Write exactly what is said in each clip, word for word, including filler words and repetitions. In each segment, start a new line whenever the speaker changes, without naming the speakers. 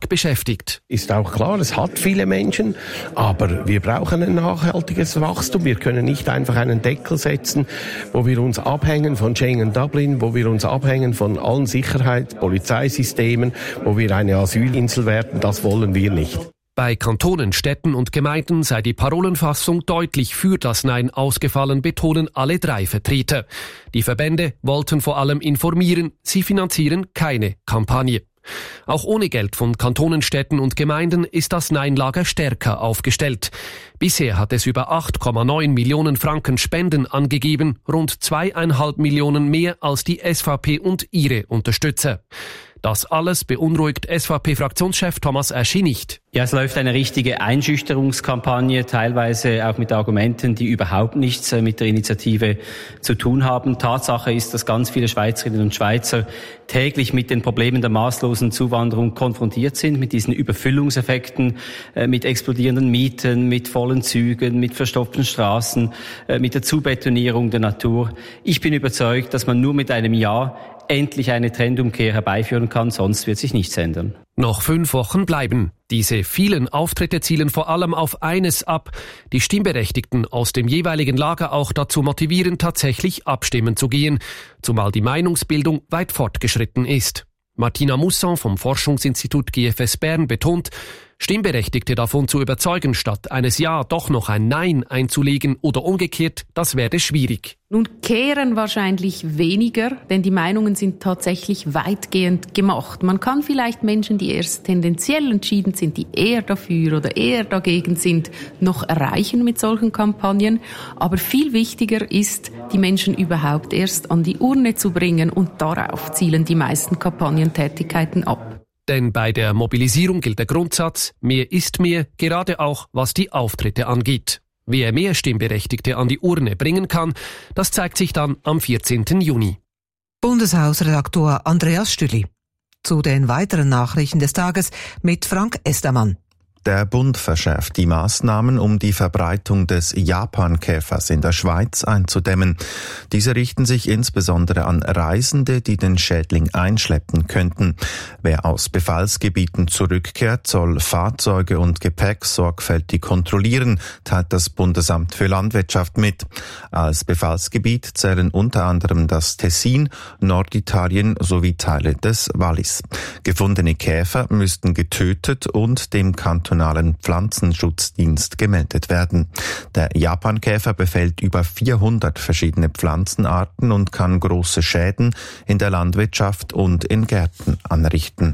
beschäftigt.
Ist auch klar, es hat viele Menschen, aber wir brauchen ein nachhaltiges Wachstum. Wir können nicht einfach einen Deckel setzen, wo wir uns abhängen von Schengen Dublin, wo wir uns abhängen von allen Sicherheits-, Polizeisystemen, wo wir eine Asylinsel werden. Das wollen wir nicht.
Bei Kantonen, Städten und Gemeinden sei die Parolenfassung deutlich für das Nein ausgefallen, betonen alle drei Vertreter. Die Verbände wollten vor allem informieren, sie finanzieren keine Kampagne. Auch ohne Geld von Kantonen, Städten und Gemeinden ist das Nein-Lager stärker aufgestellt. Bisher hat es über acht Komma neun Millionen Franken Spenden angegeben, rund zweieinhalb Millionen mehr als die S V P und ihre Unterstützer. Das alles beunruhigt S V P-Fraktionschef Thomas Eschi nicht.
Ja, es läuft eine richtige Einschüchterungskampagne, teilweise auch mit Argumenten, die überhaupt nichts mit der Initiative zu tun haben. Tatsache ist, dass ganz viele Schweizerinnen und Schweizer täglich mit den Problemen der maßlosen Zuwanderung konfrontiert sind, mit diesen Überfüllungseffekten, mit explodierenden Mieten, mit vollen Zügen, mit verstopften Straßen, mit der Zubetonierung der Natur. Ich bin überzeugt, dass man nur mit einem Ja endlich eine Trendumkehr herbeiführen kann, sonst wird sich nichts ändern.
Noch fünf Wochen bleiben. Diese vielen Auftritte zielen vor allem auf eines ab: die Stimmberechtigten aus dem jeweiligen Lager auch dazu motivieren, tatsächlich abstimmen zu gehen, zumal die Meinungsbildung weit fortgeschritten ist. Martina Mousson vom Forschungsinstitut G F S Bern betont, Stimmberechtigte davon zu überzeugen, statt eines Ja doch noch ein Nein einzulegen oder umgekehrt, das werde schwierig.
Nun kehren wahrscheinlich weniger, denn die Meinungen sind tatsächlich weitgehend gemacht. Man kann vielleicht Menschen, die erst tendenziell entschieden sind, die eher dafür oder eher dagegen sind, noch erreichen mit solchen Kampagnen. Aber viel wichtiger ist, die Menschen überhaupt erst an die Urne zu bringen, und darauf zielen die meisten Kampagnentätigkeiten ab.
Denn bei der Mobilisierung gilt der Grundsatz, mehr ist mehr, gerade auch was die Auftritte angeht. Wer mehr Stimmberechtigte an die Urne bringen kann, das zeigt sich dann am vierzehnten Juni.
Bundeshausredaktor Andreas Stüli. Zu den weiteren Nachrichten des Tages mit Frank Estermann.
Der Bund verschärft die Maßnahmen, um die Verbreitung des Japankäfers in der Schweiz einzudämmen. Diese richten sich insbesondere an Reisende, die den Schädling einschleppen könnten. Wer aus Befallsgebieten zurückkehrt, soll Fahrzeuge und Gepäck sorgfältig kontrollieren, teilt das Bundesamt für Landwirtschaft mit. Als Befallsgebiet zählen unter anderem das Tessin, Norditalien sowie Teile des Wallis. Gefundene Käfer müssten getötet und dem Kanton Pflanzenschutzdienst gemeldet werden. Der Japankäfer befällt über vierhundert verschiedene Pflanzenarten und kann große Schäden in der Landwirtschaft und in Gärten anrichten.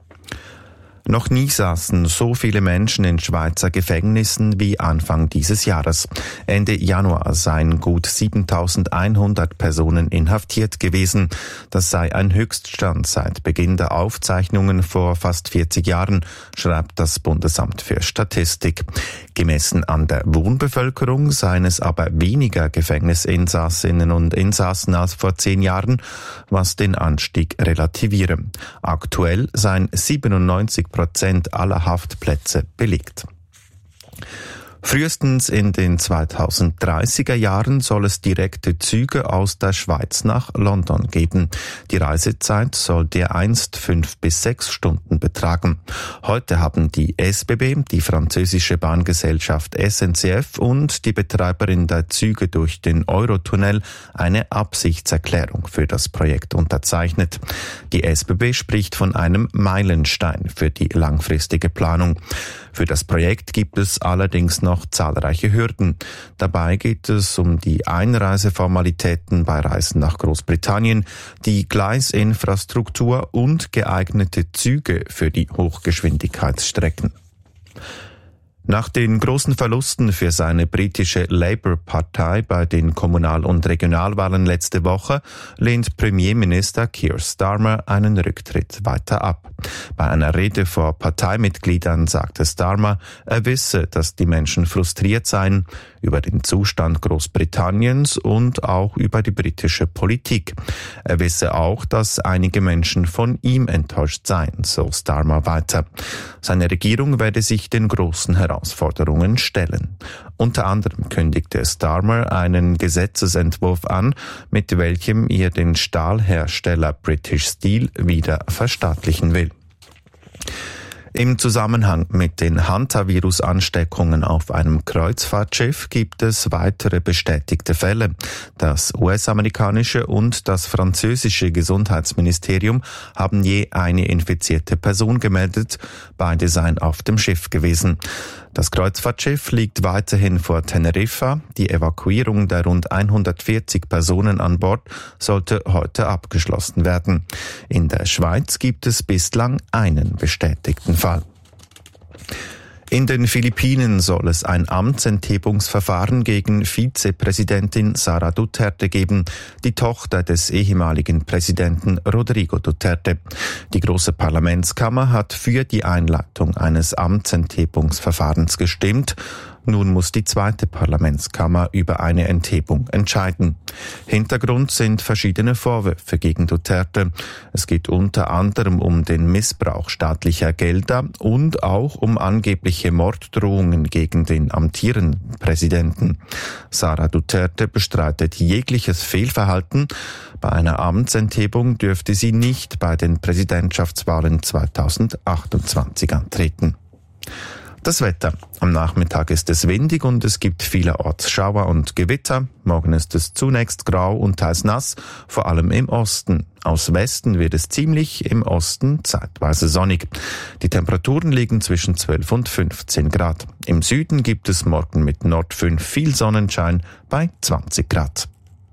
Noch nie saßen so viele Menschen in Schweizer Gefängnissen wie Anfang dieses Jahres. Ende Januar seien gut siebentausendeinhundert Personen inhaftiert gewesen. Das sei ein Höchststand seit Beginn der Aufzeichnungen vor fast vierzig Jahren, schreibt das Bundesamt für Statistik. Gemessen an der Wohnbevölkerung seien es aber weniger Gefängnisinsassinnen und Insassen als vor zehn Jahren, was den Anstieg relativiere. Aktuell seien siebenundneunzig Prozent aller Haftplätze belegt. Frühestens in den zweitausenddreißiger Jahren soll es direkte Züge aus der Schweiz nach London geben. Die Reisezeit soll dereinst fünf bis sechs Stunden betragen. Heute haben die S B B, die französische Bahngesellschaft S N C F und die Betreiberin der Züge durch den Eurotunnel eine Absichtserklärung für das Projekt unterzeichnet. Die S B B spricht von einem Meilenstein für die langfristige Planung. Für das Projekt gibt es allerdings noch zahlreiche Hürden. Dabei geht es um die Einreiseformalitäten bei Reisen nach Großbritannien, die Gleisinfrastruktur und geeignete Züge für die Hochgeschwindigkeitsstrecken. Nach den großen Verlusten für seine britische Labour-Partei bei den Kommunal- und Regionalwahlen letzte Woche lehnt Premierminister Keir Starmer einen Rücktritt weiter ab. Bei einer Rede vor Parteimitgliedern sagte Starmer, er wisse, dass die Menschen frustriert seien über den Zustand Großbritanniens und auch über die britische Politik. Er wisse auch, dass einige Menschen von ihm enttäuscht seien, so Starmer weiter. Seine Regierung werde sich den großen Herausforderungen stellen. Unter anderem kündigte Starmer einen Gesetzesentwurf an, mit welchem er den Stahlhersteller British Steel wieder verstaatlichen will. Im Zusammenhang mit den Hantavirus-Ansteckungen auf einem Kreuzfahrtschiff gibt es weitere bestätigte Fälle. Das U S-amerikanische und das französische Gesundheitsministerium haben je eine infizierte Person gemeldet. Beide seien auf dem Schiff gewesen. Das Kreuzfahrtschiff liegt weiterhin vor Teneriffa. Die Evakuierung der rund hundertvierzig Personen an Bord sollte heute abgeschlossen werden. In der Schweiz gibt es bislang einen bestätigten Fall. In den Philippinen soll es ein Amtsenthebungsverfahren gegen Vizepräsidentin Sara Duterte geben, die Tochter des ehemaligen Präsidenten Rodrigo Duterte. Die große Parlamentskammer hat für die Einleitung eines Amtsenthebungsverfahrens gestimmt. Nun muss die zweite Parlamentskammer über eine Enthebung entscheiden. Hintergrund sind verschiedene Vorwürfe gegen Duterte. Es geht unter anderem um den Missbrauch staatlicher Gelder und auch um angebliche Morddrohungen gegen den amtierenden Präsidenten. Sara Duterte bestreitet jegliches Fehlverhalten. Bei einer Amtsenthebung dürfte sie nicht bei den Präsidentschaftswahlen zweitausendachtundzwanzig antreten. Das Wetter. Am Nachmittag ist es windig und es gibt vielerorts Schauer und Gewitter. Morgen ist es zunächst grau und teils nass, vor allem im Osten. Aus Westen wird es ziemlich, im Osten zeitweise sonnig. Die Temperaturen liegen zwischen zwölf und fünfzehn Grad. Im Süden gibt es morgen mit Nord fünf viel Sonnenschein bei zwanzig Grad.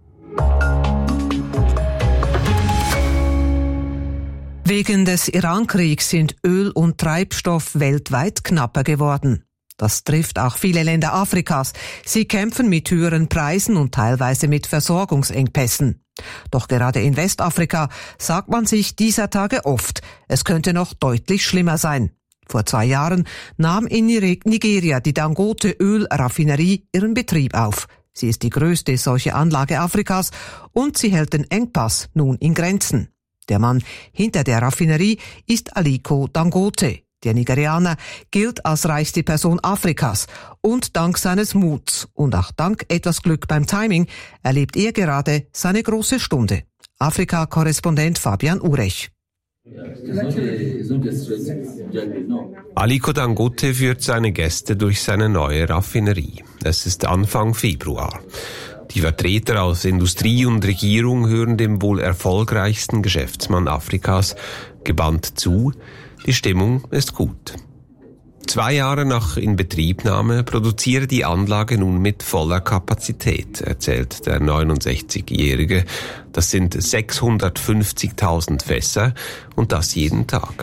Wegen des Iran-Kriegs sind Öl und Treibstoff weltweit knapper geworden. Das trifft auch viele Länder Afrikas. Sie kämpfen mit höheren Preisen und teilweise mit Versorgungsengpässen. Doch gerade in Westafrika sagt man sich dieser Tage oft, es könnte noch deutlich schlimmer sein. Vor zwei Jahren nahm in Nigeria die Dangote Ölraffinerie ihren Betrieb auf. Sie ist die größte solche Anlage Afrikas und sie hält den Engpass nun in Grenzen. Der Mann hinter der Raffinerie ist Aliko Dangote. Der Nigerianer gilt als reichste Person Afrikas und dank seines Muts und auch dank etwas Glück beim Timing erlebt er gerade seine große Stunde. Afrika-Korrespondent Fabian Urech.
Aliko Dangote führt seine Gäste durch seine neue Raffinerie. Es ist Anfang Februar. Die Vertreter aus Industrie und Regierung hören dem wohl erfolgreichsten Geschäftsmann Afrikas gebannt zu. Die Stimmung ist gut. Zwei Jahre nach Inbetriebnahme produziere die Anlage nun mit voller Kapazität, erzählt der neunundsechzigjährige. Das sind sechshundertfünfzigtausend Fässer und das jeden Tag.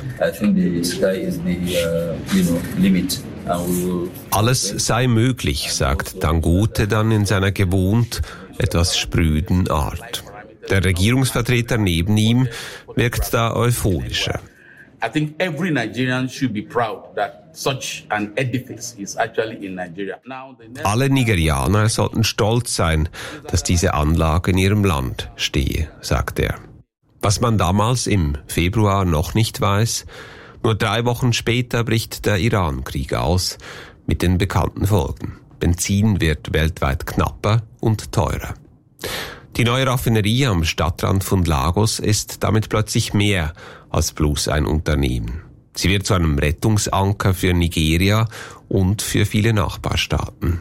Alles sei möglich, sagt Dangote dann in seiner gewohnt etwas spröden Art. Der Regierungsvertreter neben ihm wirkt da euphorischer.
I think every Nigerian should be proud that such an edifice is actually in Nigeria. Now, the next
Alle Nigerianer sollten stolz sein, dass diese Anlage in ihrem Land stehe, sagt er. Was man damals im Februar noch nicht weiß, nur drei Wochen später bricht der Iran-Krieg aus, mit den bekannten Folgen. Benzin wird weltweit knapper und teurer. Die neue Raffinerie am Stadtrand von Lagos ist damit plötzlich mehr als bloß ein Unternehmen. Sie wird zu einem Rettungsanker für Nigeria und für viele Nachbarstaaten.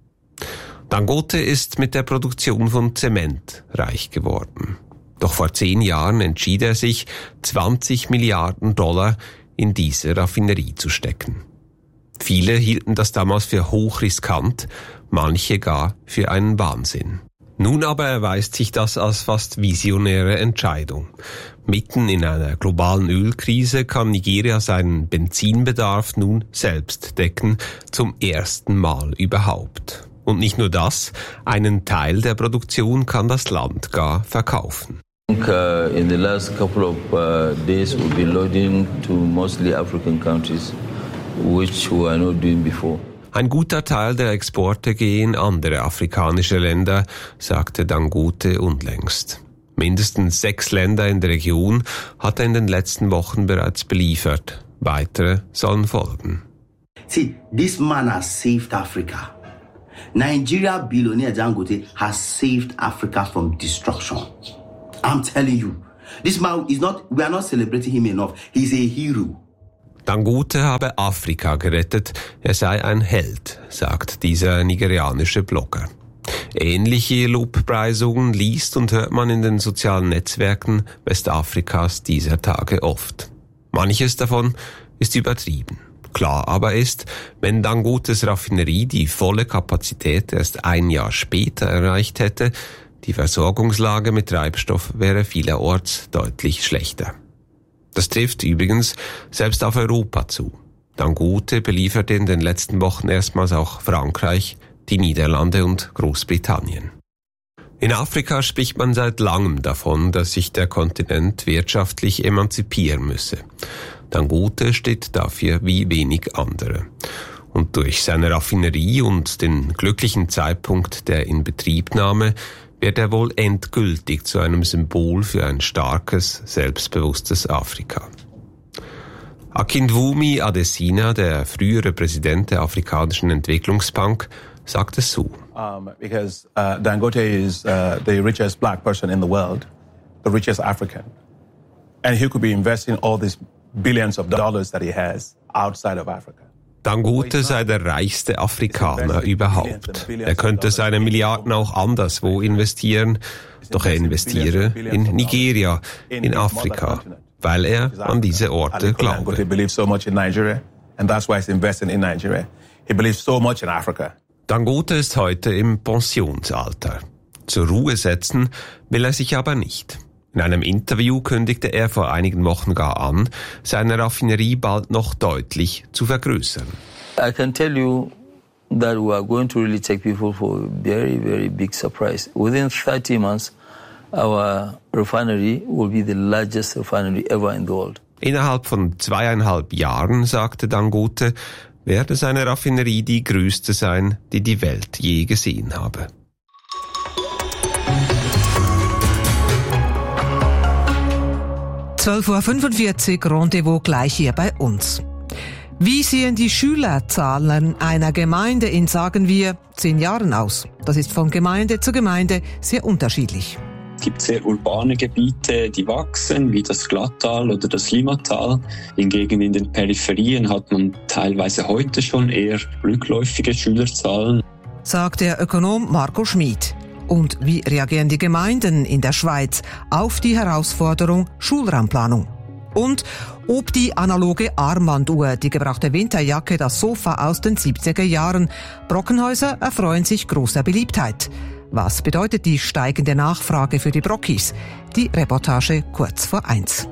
Dangote ist mit der Produktion von Zement reich geworden. Doch vor zehn Jahren entschied er sich, zwanzig Milliarden Dollar in diese Raffinerie zu stecken. Viele hielten das damals für hochriskant, manche gar für einen Wahnsinn. Nun aber erweist sich das als fast visionäre Entscheidung. Mitten in einer globalen Ölkrise kann Nigeria seinen Benzinbedarf nun selbst decken, zum ersten Mal überhaupt. Und nicht nur das, einen Teil der Produktion kann das Land gar verkaufen.
I think uh, in the last couple of uh, days we've been loading to mostly African countries, which we are not doing before.
Ein guter Teil der Exporte gehe in andere afrikanische Länder, sagte Dangote unlängst. Mindestens sechs Länder in der Region hat er in den letzten Wochen bereits beliefert. Weitere sollen folgen.
See, this man has saved Africa. Nigeria billionaire Dangote has saved Africa from destruction. I'm telling you, this man is not, we are not celebrating him enough. He's a hero.
Dangote habe Afrika gerettet, er sei ein Held, sagt dieser nigerianische Blogger. Ähnliche Lobpreisungen liest und hört man in den sozialen Netzwerken Westafrikas dieser Tage oft. Manches davon ist übertrieben. Klar aber ist, wenn Dangotes Raffinerie die volle Kapazität erst ein Jahr später erreicht hätte, die Versorgungslage mit Treibstoff wäre vielerorts deutlich schlechter. Das trifft übrigens selbst auf Europa zu. Dangote belieferte in den letzten Wochen erstmals auch Frankreich, die Niederlande und Großbritannien. In Afrika spricht man seit langem davon, dass sich der Kontinent wirtschaftlich emanzipieren müsse. Dangote steht dafür wie wenig andere. Und durch seine Raffinerie und den glücklichen Zeitpunkt der Inbetriebnahme wird er wohl endgültig zu einem Symbol für ein starkes, selbstbewusstes Afrika. Akinwumi Adesina, der frühere Präsident der Afrikanischen Entwicklungsbank, sagt es so.
Um, because uh, Dangote is uh, the richest black person in the world, the richest African. And he could be investing all these billions of dollars that he has outside of Africa.
Dangote sei der reichste Afrikaner überhaupt. Er könnte seine Milliarden auch anderswo investieren, doch er investiere in Nigeria, in Afrika, weil er an diese Orte glaube. Dangote ist heute im Pensionsalter. Zur Ruhe setzen will er sich aber nicht. In einem Interview kündigte er vor einigen Wochen gar an, seine Raffinerie bald noch deutlich zu vergrößern.
I can tell you that we are going to really take people for a very, very big surprise. Within thirty months, our refinery will be the largest refinery ever in the world.
Innerhalb von zweieinhalb Jahren, sagte Dangote, werde seine Raffinerie die größte sein, die die Welt je gesehen habe.
zwölf Uhr fünfundvierzig, Rendezvous gleich hier bei uns. Wie sehen die Schülerzahlen einer Gemeinde in, sagen wir, zehn Jahren aus? Das ist von Gemeinde zu Gemeinde sehr unterschiedlich.
Es gibt sehr urbane Gebiete, die wachsen, wie das Glattal oder das Limatal. Hingegen in den Peripherien hat man teilweise heute schon eher rückläufige Schülerzahlen.
Sagt der Ökonom Marco Schmid. Und wie reagieren die Gemeinden in der Schweiz auf die Herausforderung Schulraumplanung? Und ob die analoge Armbanduhr, die gebrauchte Winterjacke, das Sofa aus den siebziger Jahren, Brockenhäuser erfreuen sich großer Beliebtheit. Was bedeutet die steigende Nachfrage für die Brockis? Die Reportage kurz vor eins.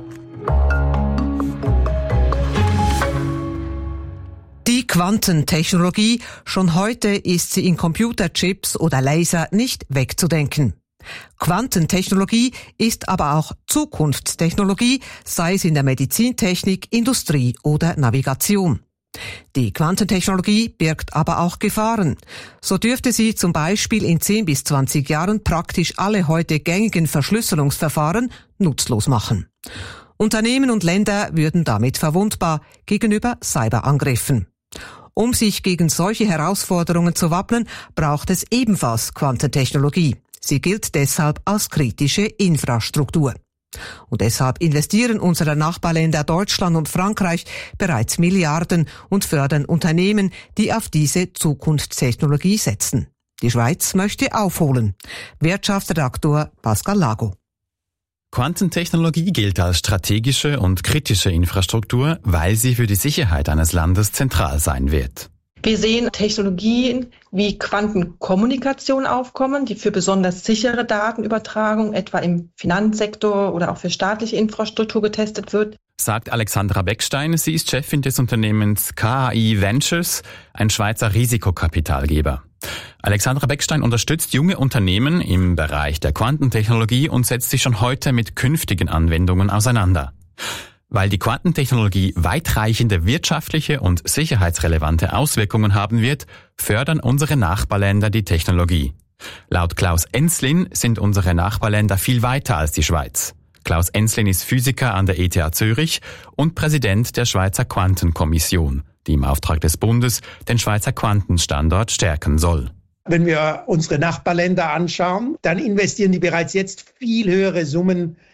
Die Quantentechnologie, schon heute ist sie in Computerchips oder Laser nicht wegzudenken. Quantentechnologie ist aber auch Zukunftstechnologie, sei es in der Medizintechnik, Industrie oder Navigation. Die Quantentechnologie birgt aber auch Gefahren. So dürfte sie zum Beispiel in zehn bis zwanzig Jahren praktisch alle heute gängigen Verschlüsselungsverfahren nutzlos machen. Unternehmen und Länder würden damit verwundbar gegenüber Cyberangriffen. Um sich gegen solche Herausforderungen zu wappnen, braucht es ebenfalls Quantentechnologie. Sie gilt deshalb als kritische Infrastruktur. Und deshalb investieren unsere Nachbarländer Deutschland und Frankreich bereits Milliarden und fördern Unternehmen, die auf diese Zukunftstechnologie setzen. Die Schweiz möchte aufholen. Wirtschaftsredaktor Pascal Lago.
Quantentechnologie gilt als strategische und kritische Infrastruktur, weil sie für die Sicherheit eines Landes zentral sein wird.
Wir sehen Technologien wie Quantenkommunikation aufkommen, die für besonders sichere Datenübertragung, etwa im Finanzsektor oder auch für staatliche Infrastruktur getestet wird.
Sagt Alexandra Beckstein, sie ist Chefin des Unternehmens K A I Ventures, ein Schweizer Risikokapitalgeber. Alexandra Beckstein unterstützt junge Unternehmen im Bereich der Quantentechnologie und setzt sich schon heute mit künftigen Anwendungen auseinander. Weil die Quantentechnologie weitreichende wirtschaftliche und sicherheitsrelevante Auswirkungen haben wird, fördern unsere Nachbarländer die Technologie. Laut Klaus Enslin sind unsere Nachbarländer viel weiter als die Schweiz. Klaus Enslin ist Physiker an der E T H Zürich und Präsident der Schweizer Quantenkommission, die im Auftrag des Bundes den Schweizer Quantenstandort stärken soll.
Wenn wir unsere Nachbarländer anschauen, dann investieren die bereits jetzt viel höhere Summen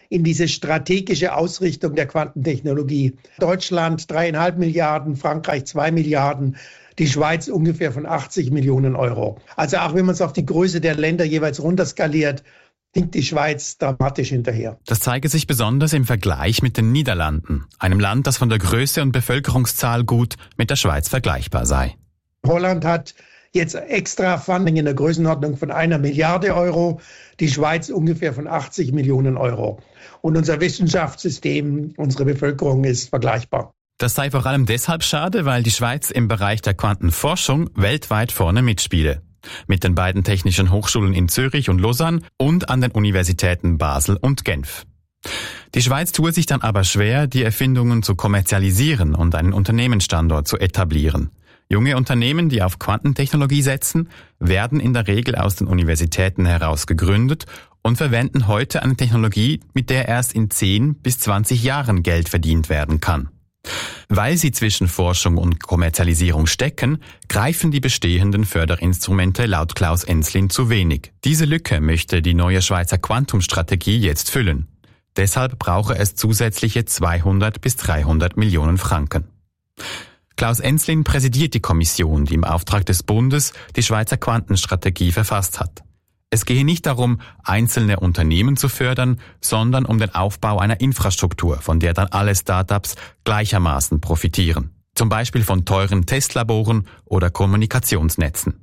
in diese strategische Ausrichtung der Quantentechnologie. Deutschland dreieinhalb Milliarden, Frankreich zwei Milliarden, die Schweiz ungefähr von achtzig Millionen Euro. Also auch wenn man es auf die Größe der Länder jeweils runterskaliert, hinkt die Schweiz dramatisch hinterher.
Das zeige sich besonders im Vergleich mit den Niederlanden, einem Land, das von der Größe und Bevölkerungszahl gut mit der Schweiz vergleichbar sei.
Holland hat jetzt extra Funding in der Größenordnung von einer Milliarde Euro, die Schweiz ungefähr von achtzig Millionen Euro. Und unser Wissenschaftssystem, unsere Bevölkerung ist vergleichbar.
Das sei vor allem deshalb schade, weil die Schweiz im Bereich der Quantenforschung weltweit vorne mitspiele. Mit den beiden technischen Hochschulen in Zürich und Lausanne und an den Universitäten Basel und Genf. Die Schweiz tue sich dann aber schwer, die Erfindungen zu kommerzialisieren und einen Unternehmensstandort zu etablieren. Junge Unternehmen, die auf Quantentechnologie setzen, werden in der Regel aus den Universitäten heraus gegründet und verwenden heute eine Technologie, mit der erst in zehn bis zwanzig Jahren Geld verdient werden kann. Weil sie zwischen Forschung und Kommerzialisierung stecken, greifen die bestehenden Förderinstrumente laut Klaus Enslin zu wenig. Diese Lücke möchte die neue Schweizer Quantumstrategie jetzt füllen. Deshalb brauche es zusätzliche zweihundert bis dreihundert Millionen Franken. Klaus Enslin präsidiert die Kommission, die im Auftrag des Bundes die Schweizer Quantenstrategie verfasst hat. Es gehe nicht darum, einzelne Unternehmen zu fördern, sondern um den Aufbau einer Infrastruktur, von der dann alle Start-ups gleichermaßen profitieren. Zum Beispiel von teuren Testlaboren oder Kommunikationsnetzen.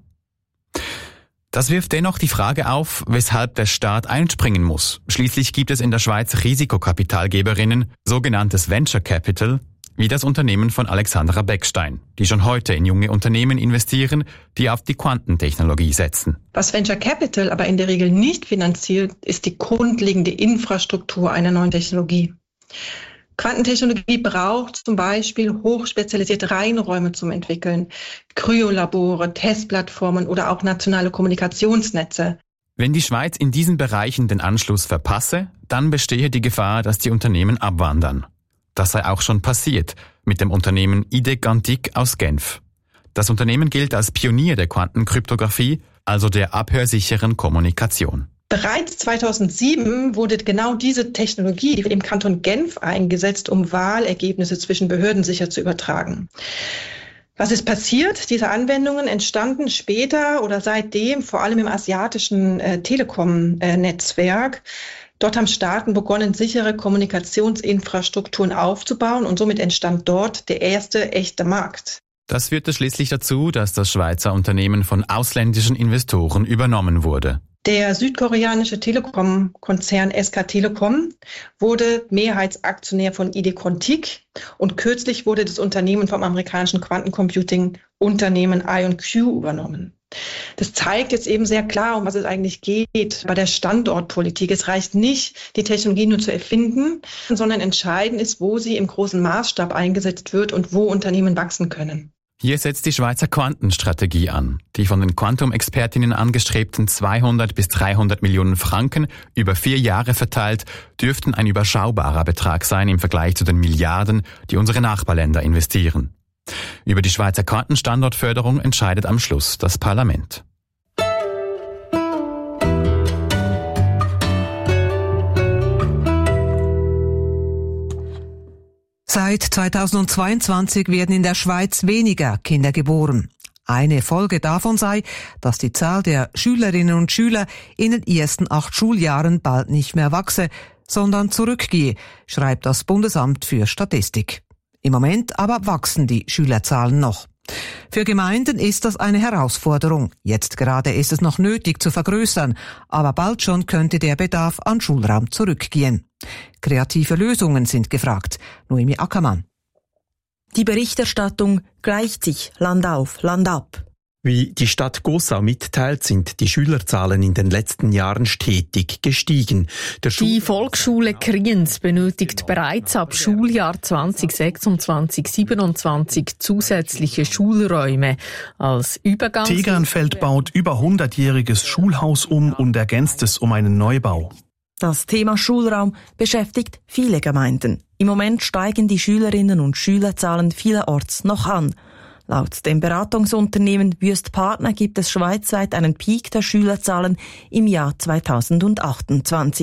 Das wirft dennoch die Frage auf, weshalb der Staat einspringen muss. Schließlich gibt es in der Schweiz Risikokapitalgeberinnen, sogenanntes Venture Capital, wie das Unternehmen von Alexandra Beckstein, die schon heute in junge Unternehmen investieren, die auf die Quantentechnologie setzen.
Was Venture Capital aber in der Regel nicht finanziert, ist die grundlegende Infrastruktur einer neuen Technologie. Quantentechnologie braucht zum Beispiel hochspezialisierte Reinräume zum Entwickeln, Kryolabore, Testplattformen oder auch nationale Kommunikationsnetze.
Wenn die Schweiz in diesen Bereichen den Anschluss verpasse, dann bestehe die Gefahr, dass die Unternehmen abwandern. Das sei auch schon passiert mit dem Unternehmen Idegantic aus Genf. Das Unternehmen gilt als Pionier der Quantenkryptographie, also der abhörsicheren Kommunikation.
Bereits zweitausendsieben wurde genau diese Technologie im Kanton Genf eingesetzt, um Wahlergebnisse zwischen Behörden sicher zu übertragen. Was ist passiert? Diese Anwendungen entstanden später oder seitdem vor allem im asiatischen äh, Telekom-Netzwerk. Dort haben Staaten begonnen, sichere Kommunikationsinfrastrukturen aufzubauen und somit entstand dort der erste echte Markt.
Das führte schließlich dazu, dass das Schweizer Unternehmen von ausländischen Investoren übernommen wurde.
Der südkoreanische Telekom-Konzern S K Telekom wurde Mehrheitsaktionär von Idecontic und kürzlich wurde das Unternehmen vom amerikanischen Quantencomputing-Unternehmen IonQ übernommen. Das zeigt jetzt eben sehr klar, um was es eigentlich geht bei der Standortpolitik. Es reicht nicht, die Technologie nur zu erfinden, sondern entscheidend ist, wo sie im großen Maßstab eingesetzt wird und wo Unternehmen wachsen können.
Hier setzt die Schweizer Quantenstrategie an. Die von den Quantum-Expertinnen angestrebten zweihundert bis dreihundert Millionen Franken über vier Jahre verteilt dürften ein überschaubarer Betrag sein im Vergleich zu den Milliarden, die unsere Nachbarländer investieren. Über die Schweizer Quantenstandortförderung entscheidet am Schluss das Parlament.
Seit zweitausendzweiundzwanzig werden in der Schweiz weniger Kinder geboren. Eine Folge davon sei, dass die Zahl der Schülerinnen und Schüler in den ersten acht Schuljahren bald nicht mehr wachse, sondern zurückgehe, schreibt das Bundesamt für Statistik. Im Moment aber wachsen die Schülerzahlen noch. Für Gemeinden ist das eine Herausforderung. Jetzt gerade ist es noch nötig zu vergrößern, aber bald schon könnte der Bedarf an Schulraum zurückgehen. Kreative Lösungen sind gefragt. Noemi Ackermann.
Die Berichterstattung gleicht sich Land auf, Land ab.
Wie die Stadt Gossau mitteilt, sind die Schülerzahlen in den letzten Jahren stetig gestiegen.
Der die Volksschule Kriens benötigt bereits ab Schuljahr zwanzig sechsundzwanzig siebenundzwanzig zusätzliche Schulräume. Als Übergang
Tegernfeld baut über hundertjähriges Schulhaus um und ergänzt es um einen Neubau.
Das Thema Schulraum beschäftigt viele Gemeinden. Im Moment steigen die Schülerinnen und Schülerzahlen vielerorts noch an. Laut dem Beratungsunternehmen Wüest Partner gibt es schweizweit einen Peak der Schülerzahlen im Jahr zweitausendachtundzwanzig.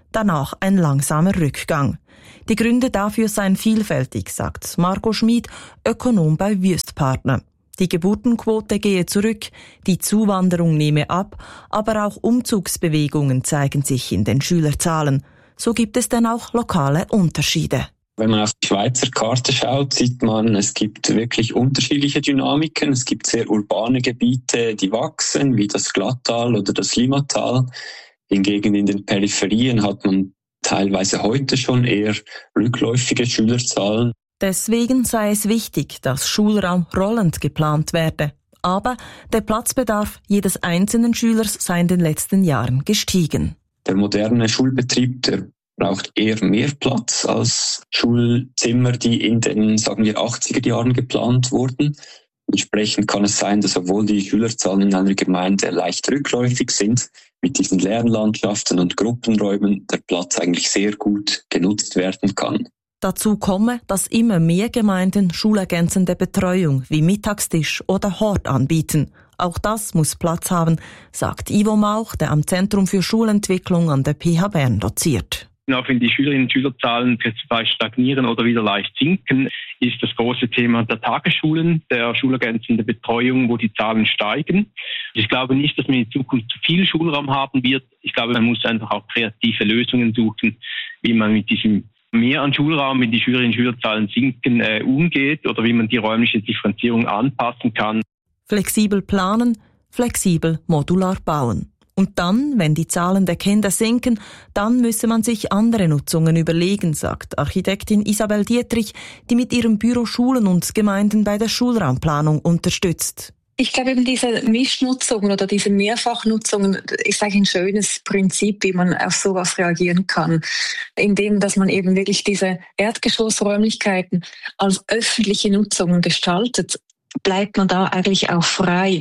danach ein langsamer Rückgang. Die Gründe dafür seien vielfältig, sagt Marco Schmid, Ökonom bei Wüstpartner. Die Geburtenquote gehe zurück, die Zuwanderung nehme ab, aber auch Umzugsbewegungen zeigen sich in den Schülerzahlen. So gibt es dann auch lokale Unterschiede.
Wenn man auf die Schweizer Karte schaut, sieht man, es gibt wirklich unterschiedliche Dynamiken. Es gibt sehr urbane Gebiete, die wachsen, wie das Glattal oder das Limatal. Hingegen in den Peripherien hat man teilweise heute schon eher rückläufige Schülerzahlen.
Deswegen sei es wichtig, dass Schulraum rollend geplant werde. Aber der Platzbedarf jedes einzelnen Schülers sei in den letzten Jahren gestiegen.
Der moderne Schulbetrieb, der braucht eher mehr Platz als Schulzimmer, die in den, sagen wir, achtziger Jahren geplant wurden. Entsprechend kann es sein, dass obwohl die Schülerzahlen in einer Gemeinde leicht rückläufig sind, mit diesen Lernlandschaften und Gruppenräumen der Platz eigentlich sehr gut genutzt werden kann.
Dazu komme, dass immer mehr Gemeinden schulergänzende Betreuung wie Mittagstisch oder Hort anbieten. Auch das muss Platz haben, sagt Ivo Mauch, der am Zentrum für Schulentwicklung an der P H Bern doziert.
Auch wenn die Schülerinnen und Schülerzahlen vielleicht stagnieren oder wieder leicht sinken, ist das große Thema der Tagesschulen, der schulergänzenden Betreuung, wo die Zahlen steigen. Ich glaube nicht, dass man in Zukunft zu viel Schulraum haben wird. Ich glaube, man muss einfach auch kreative Lösungen suchen, wie man mit diesem mehr an Schulraum, wenn die Schülerinnen und Schülerzahlen sinken, äh, umgeht oder wie man die räumliche Differenzierung anpassen kann.
Flexibel planen, flexibel modular bauen. Und dann, wenn die Zahlen der Kinder sinken, dann müsse man sich andere Nutzungen überlegen, sagt Architektin Isabel Dietrich, die mit ihrem Büro Schulen und Gemeinden bei der Schulraumplanung unterstützt.
Ich glaube eben diese Mischnutzungen oder diese Mehrfachnutzungen ist eigentlich ein schönes Prinzip, wie man auf sowas reagieren kann. Indem, dass man eben wirklich diese Erdgeschossräumlichkeiten als öffentliche Nutzungen gestaltet, bleibt man da eigentlich auch frei.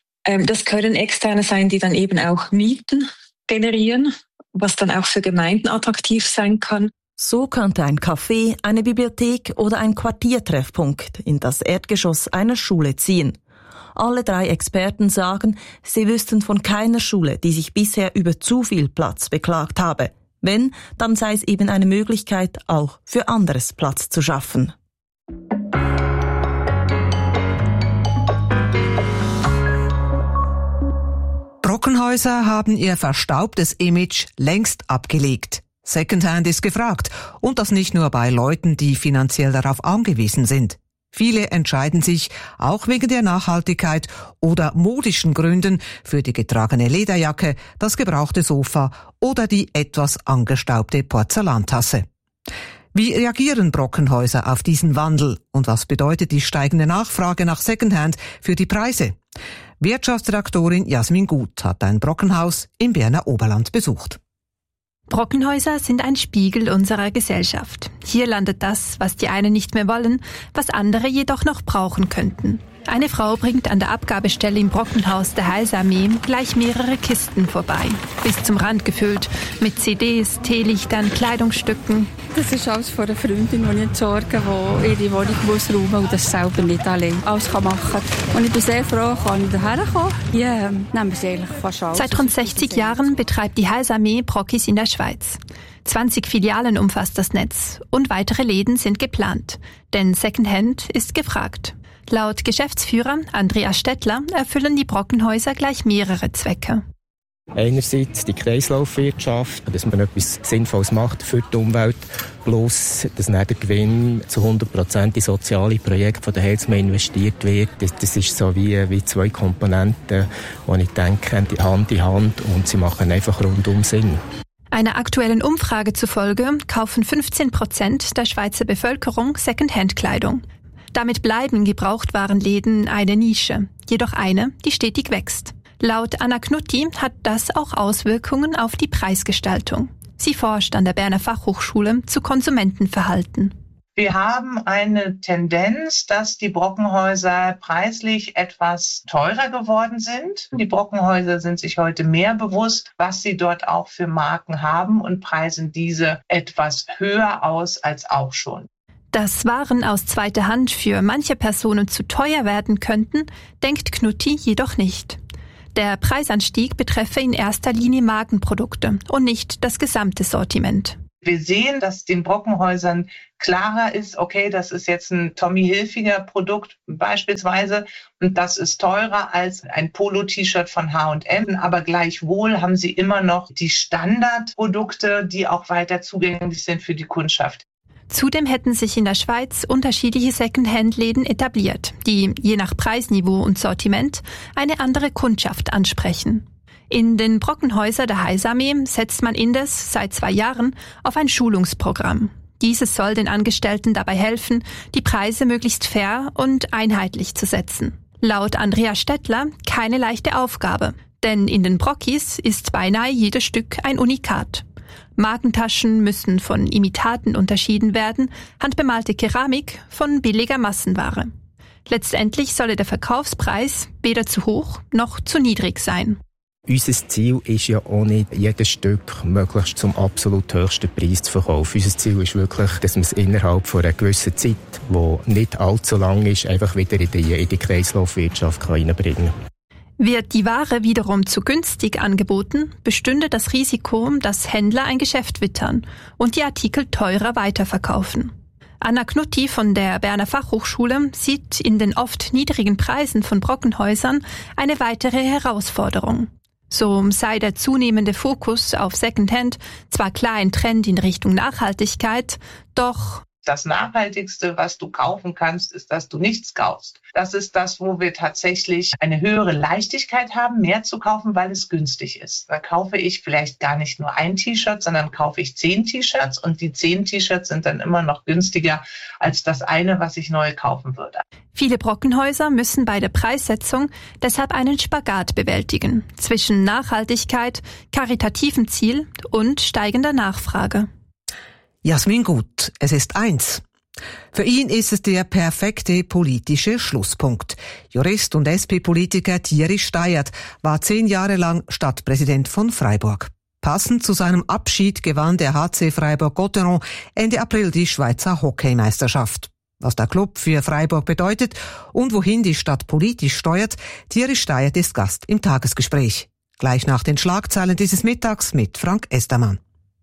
Das können Externe sein, die dann eben auch Mieten generieren, was dann auch für Gemeinden attraktiv sein kann.
So könnte ein Café, eine Bibliothek oder ein Quartiertreffpunkt in das Erdgeschoss einer Schule ziehen. Alle drei Experten sagen, sie wüssten von keiner Schule, die sich bisher über zu viel Platz beklagt habe. Wenn, dann sei es eben eine Möglichkeit, auch für anderes Platz zu schaffen.
Brockenhäuser haben ihr verstaubtes Image längst abgelegt. Secondhand ist gefragt. Und das nicht nur bei Leuten, die finanziell darauf angewiesen sind. Viele entscheiden sich, auch wegen der Nachhaltigkeit oder modischen Gründen, für die getragene Lederjacke, das gebrauchte Sofa oder die etwas angestaubte Porzellantasse. Wie reagieren Brockenhäuser auf diesen Wandel? Und was bedeutet die steigende Nachfrage nach Secondhand für die Preise? Wirtschaftsredaktorin Jasmin Gut hat ein Brockenhaus im Berner Oberland besucht.
Brockenhäuser sind ein Spiegel unserer Gesellschaft. Hier landet das, was die einen nicht mehr wollen, was andere jedoch noch brauchen könnten. Eine Frau bringt an der Abgabestelle im Brockenhaus der Heilsarmee gleich mehrere Kisten vorbei. Bis zum Rand gefüllt mit C Ds, Teelichtern, Kleidungsstücken.
Das ist alles von einer Freundin, die ich entsorge, die ihre Wohnung muss räumen und das selber nicht allein alles machen kann. Und ich bin sehr froh, kann ich daher kommen. Ja, nehmen wir sie eigentlich fast alles.
Seit rund sechzig Jahren betreibt die Heilsarmee Brockis in der Schweiz. zwanzig Filialen umfasst das Netz und weitere Läden sind geplant. Denn Secondhand ist gefragt. Laut Geschäftsführer Andreas Stettler erfüllen die Brockenhäuser gleich mehrere Zwecke.
Einerseits die Kreislaufwirtschaft, dass man etwas Sinnvolles macht für die Umwelt, plus dass dann der Gewinn zu hundert Prozent in soziale Projekte von der Heilsarmee investiert wird. Das, das ist so wie, wie zwei Komponenten, die ich denke, Hand in Hand und sie machen einfach rundum Sinn.
Einer aktuellen Umfrage zufolge kaufen fünfzehn Prozent der Schweizer Bevölkerung Secondhand-Kleidung. Damit bleiben Gebrauchtwarenläden eine Nische, jedoch eine, die stetig wächst. Laut Anna Knutti hat das auch Auswirkungen auf die Preisgestaltung. Sie forscht an der Berner Fachhochschule zu Konsumentenverhalten.
Wir haben eine Tendenz, dass die Brockenhäuser preislich etwas teurer geworden sind. Die Brockenhäuser sind sich heute mehr bewusst, was sie dort auch für Marken haben und preisen diese etwas höher aus als auch schon.
Dass Waren aus zweiter Hand für manche Personen zu teuer werden könnten, denkt Knutti jedoch nicht. Der Preisanstieg betreffe in erster Linie Markenprodukte und nicht das gesamte Sortiment.
Wir sehen, dass den Brockenhäusern klarer ist, okay, das ist jetzt ein Tommy Hilfiger Produkt beispielsweise und das ist teurer als ein Polo-T-Shirt von H und M. Aber gleichwohl haben sie immer noch die Standardprodukte, die auch weiter zugänglich sind für die Kundschaft.
Zudem hätten sich in der Schweiz unterschiedliche Second-Hand-Läden etabliert, die je nach Preisniveau und Sortiment eine andere Kundschaft ansprechen. In den Brockenhäusern der Heilsarmee setzt man indes seit zwei Jahren auf ein Schulungsprogramm. Dieses soll den Angestellten dabei helfen, die Preise möglichst fair und einheitlich zu setzen. Laut Andrea Stettler keine leichte Aufgabe, denn in den Brockis ist beinahe jedes Stück ein Unikat. Markentaschen müssen von Imitaten unterschieden werden, handbemalte Keramik von billiger Massenware. Letztendlich solle der Verkaufspreis weder zu hoch noch zu niedrig sein.
Unser Ziel ist ja auch nicht, jedes Stück möglichst zum absolut höchsten Preis zu verkaufen. Unser Ziel ist wirklich, dass man es innerhalb von einer gewissen Zeit, die nicht allzu lang ist, einfach wieder in die, in die Kreislaufwirtschaft reinbringen kann.
Wird die Ware wiederum zu günstig angeboten, bestünde das Risiko, dass Händler ein Geschäft wittern und die Artikel teurer weiterverkaufen. Anna Knutti von der Berner Fachhochschule sieht in den oft niedrigen Preisen von Brockenhäusern eine weitere Herausforderung. So sei der zunehmende Fokus auf Secondhand zwar klar ein Trend in Richtung Nachhaltigkeit, doch
das Nachhaltigste, was du kaufen kannst, ist, dass du nichts kaufst. Das ist das, wo wir tatsächlich eine höhere Leichtigkeit haben, mehr zu kaufen, weil es günstig ist. Da kaufe ich vielleicht gar nicht nur ein T-Shirt, sondern kaufe ich zehn T-Shirts und die zehn T-Shirts sind dann immer noch günstiger als das eine, was ich neu kaufen würde.
Viele Brockenhäuser müssen bei der Preissetzung deshalb einen Spagat bewältigen zwischen Nachhaltigkeit, karitativem Ziel und steigender Nachfrage.
Jasmin Gut, es ist eins. Für ihn ist es der perfekte politische Schlusspunkt. Jurist und S P-Politiker Thierry Steiert war zehn Jahre lang Stadtpräsident von Freiburg. Passend zu seinem Abschied gewann der H C Freiburg-Gotteron Ende April die Schweizer Hockeymeisterschaft. Was der Club für Freiburg bedeutet und wohin die Stadt politisch steuert, Thierry Steiert ist Gast im Tagesgespräch. Gleich nach den Schlagzeilen dieses Mittags mit Frank Estermann.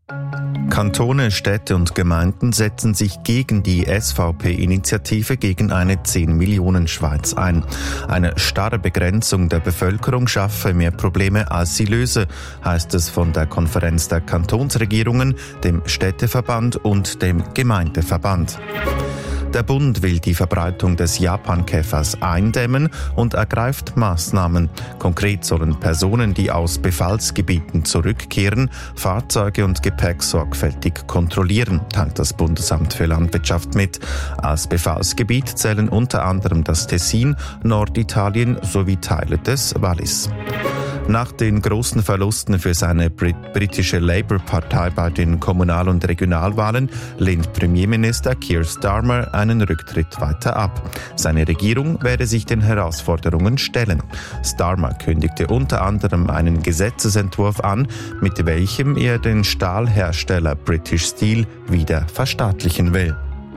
Kantone, Städte und Gemeinden setzen sich gegen die S V P-Initiative gegen eine zehn-Millionen-Schweiz ein. Eine starre Begrenzung der Bevölkerung schaffe mehr Probleme, als sie löse, heißt es von der Konferenz der Kantonsregierungen, dem Städteverband und dem Gemeindeverband. Der Bund will die Verbreitung des Japankäfers eindämmen und ergreift Maßnahmen. Konkret sollen Personen, die aus Befallsgebieten zurückkehren, Fahrzeuge und Gepäck sorgfältig kontrollieren, teilt das Bundesamt für Landwirtschaft mit. Als Befallsgebiet zählen unter anderem das Tessin, Norditalien sowie Teile des Wallis. Nach den großen Verlusten für seine Brit- britische Labour-Partei bei den Kommunal- und Regionalwahlen lehnt Premierminister Keir Starmer einen Rücktritt weiter ab. Seine Regierung werde sich den Herausforderungen stellen. Starmer kündigte unter anderem einen Gesetzesentwurf an, mit welchem er den Stahlhersteller British Steel wieder verstaatlichen will.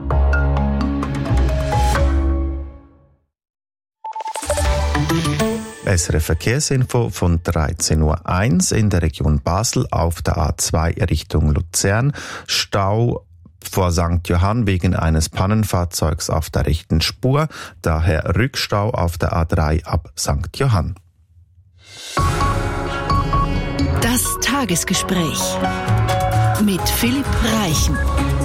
S R F Verkehrsinfo von dreizehn Uhr eins in der Region Basel auf der A zwei Richtung Luzern. Stau vor Sankt Johann wegen eines Pannenfahrzeugs auf der rechten Spur, daher Rückstau auf der A drei ab Sankt Johann.
Das Tagesgespräch mit Philipp Reichen.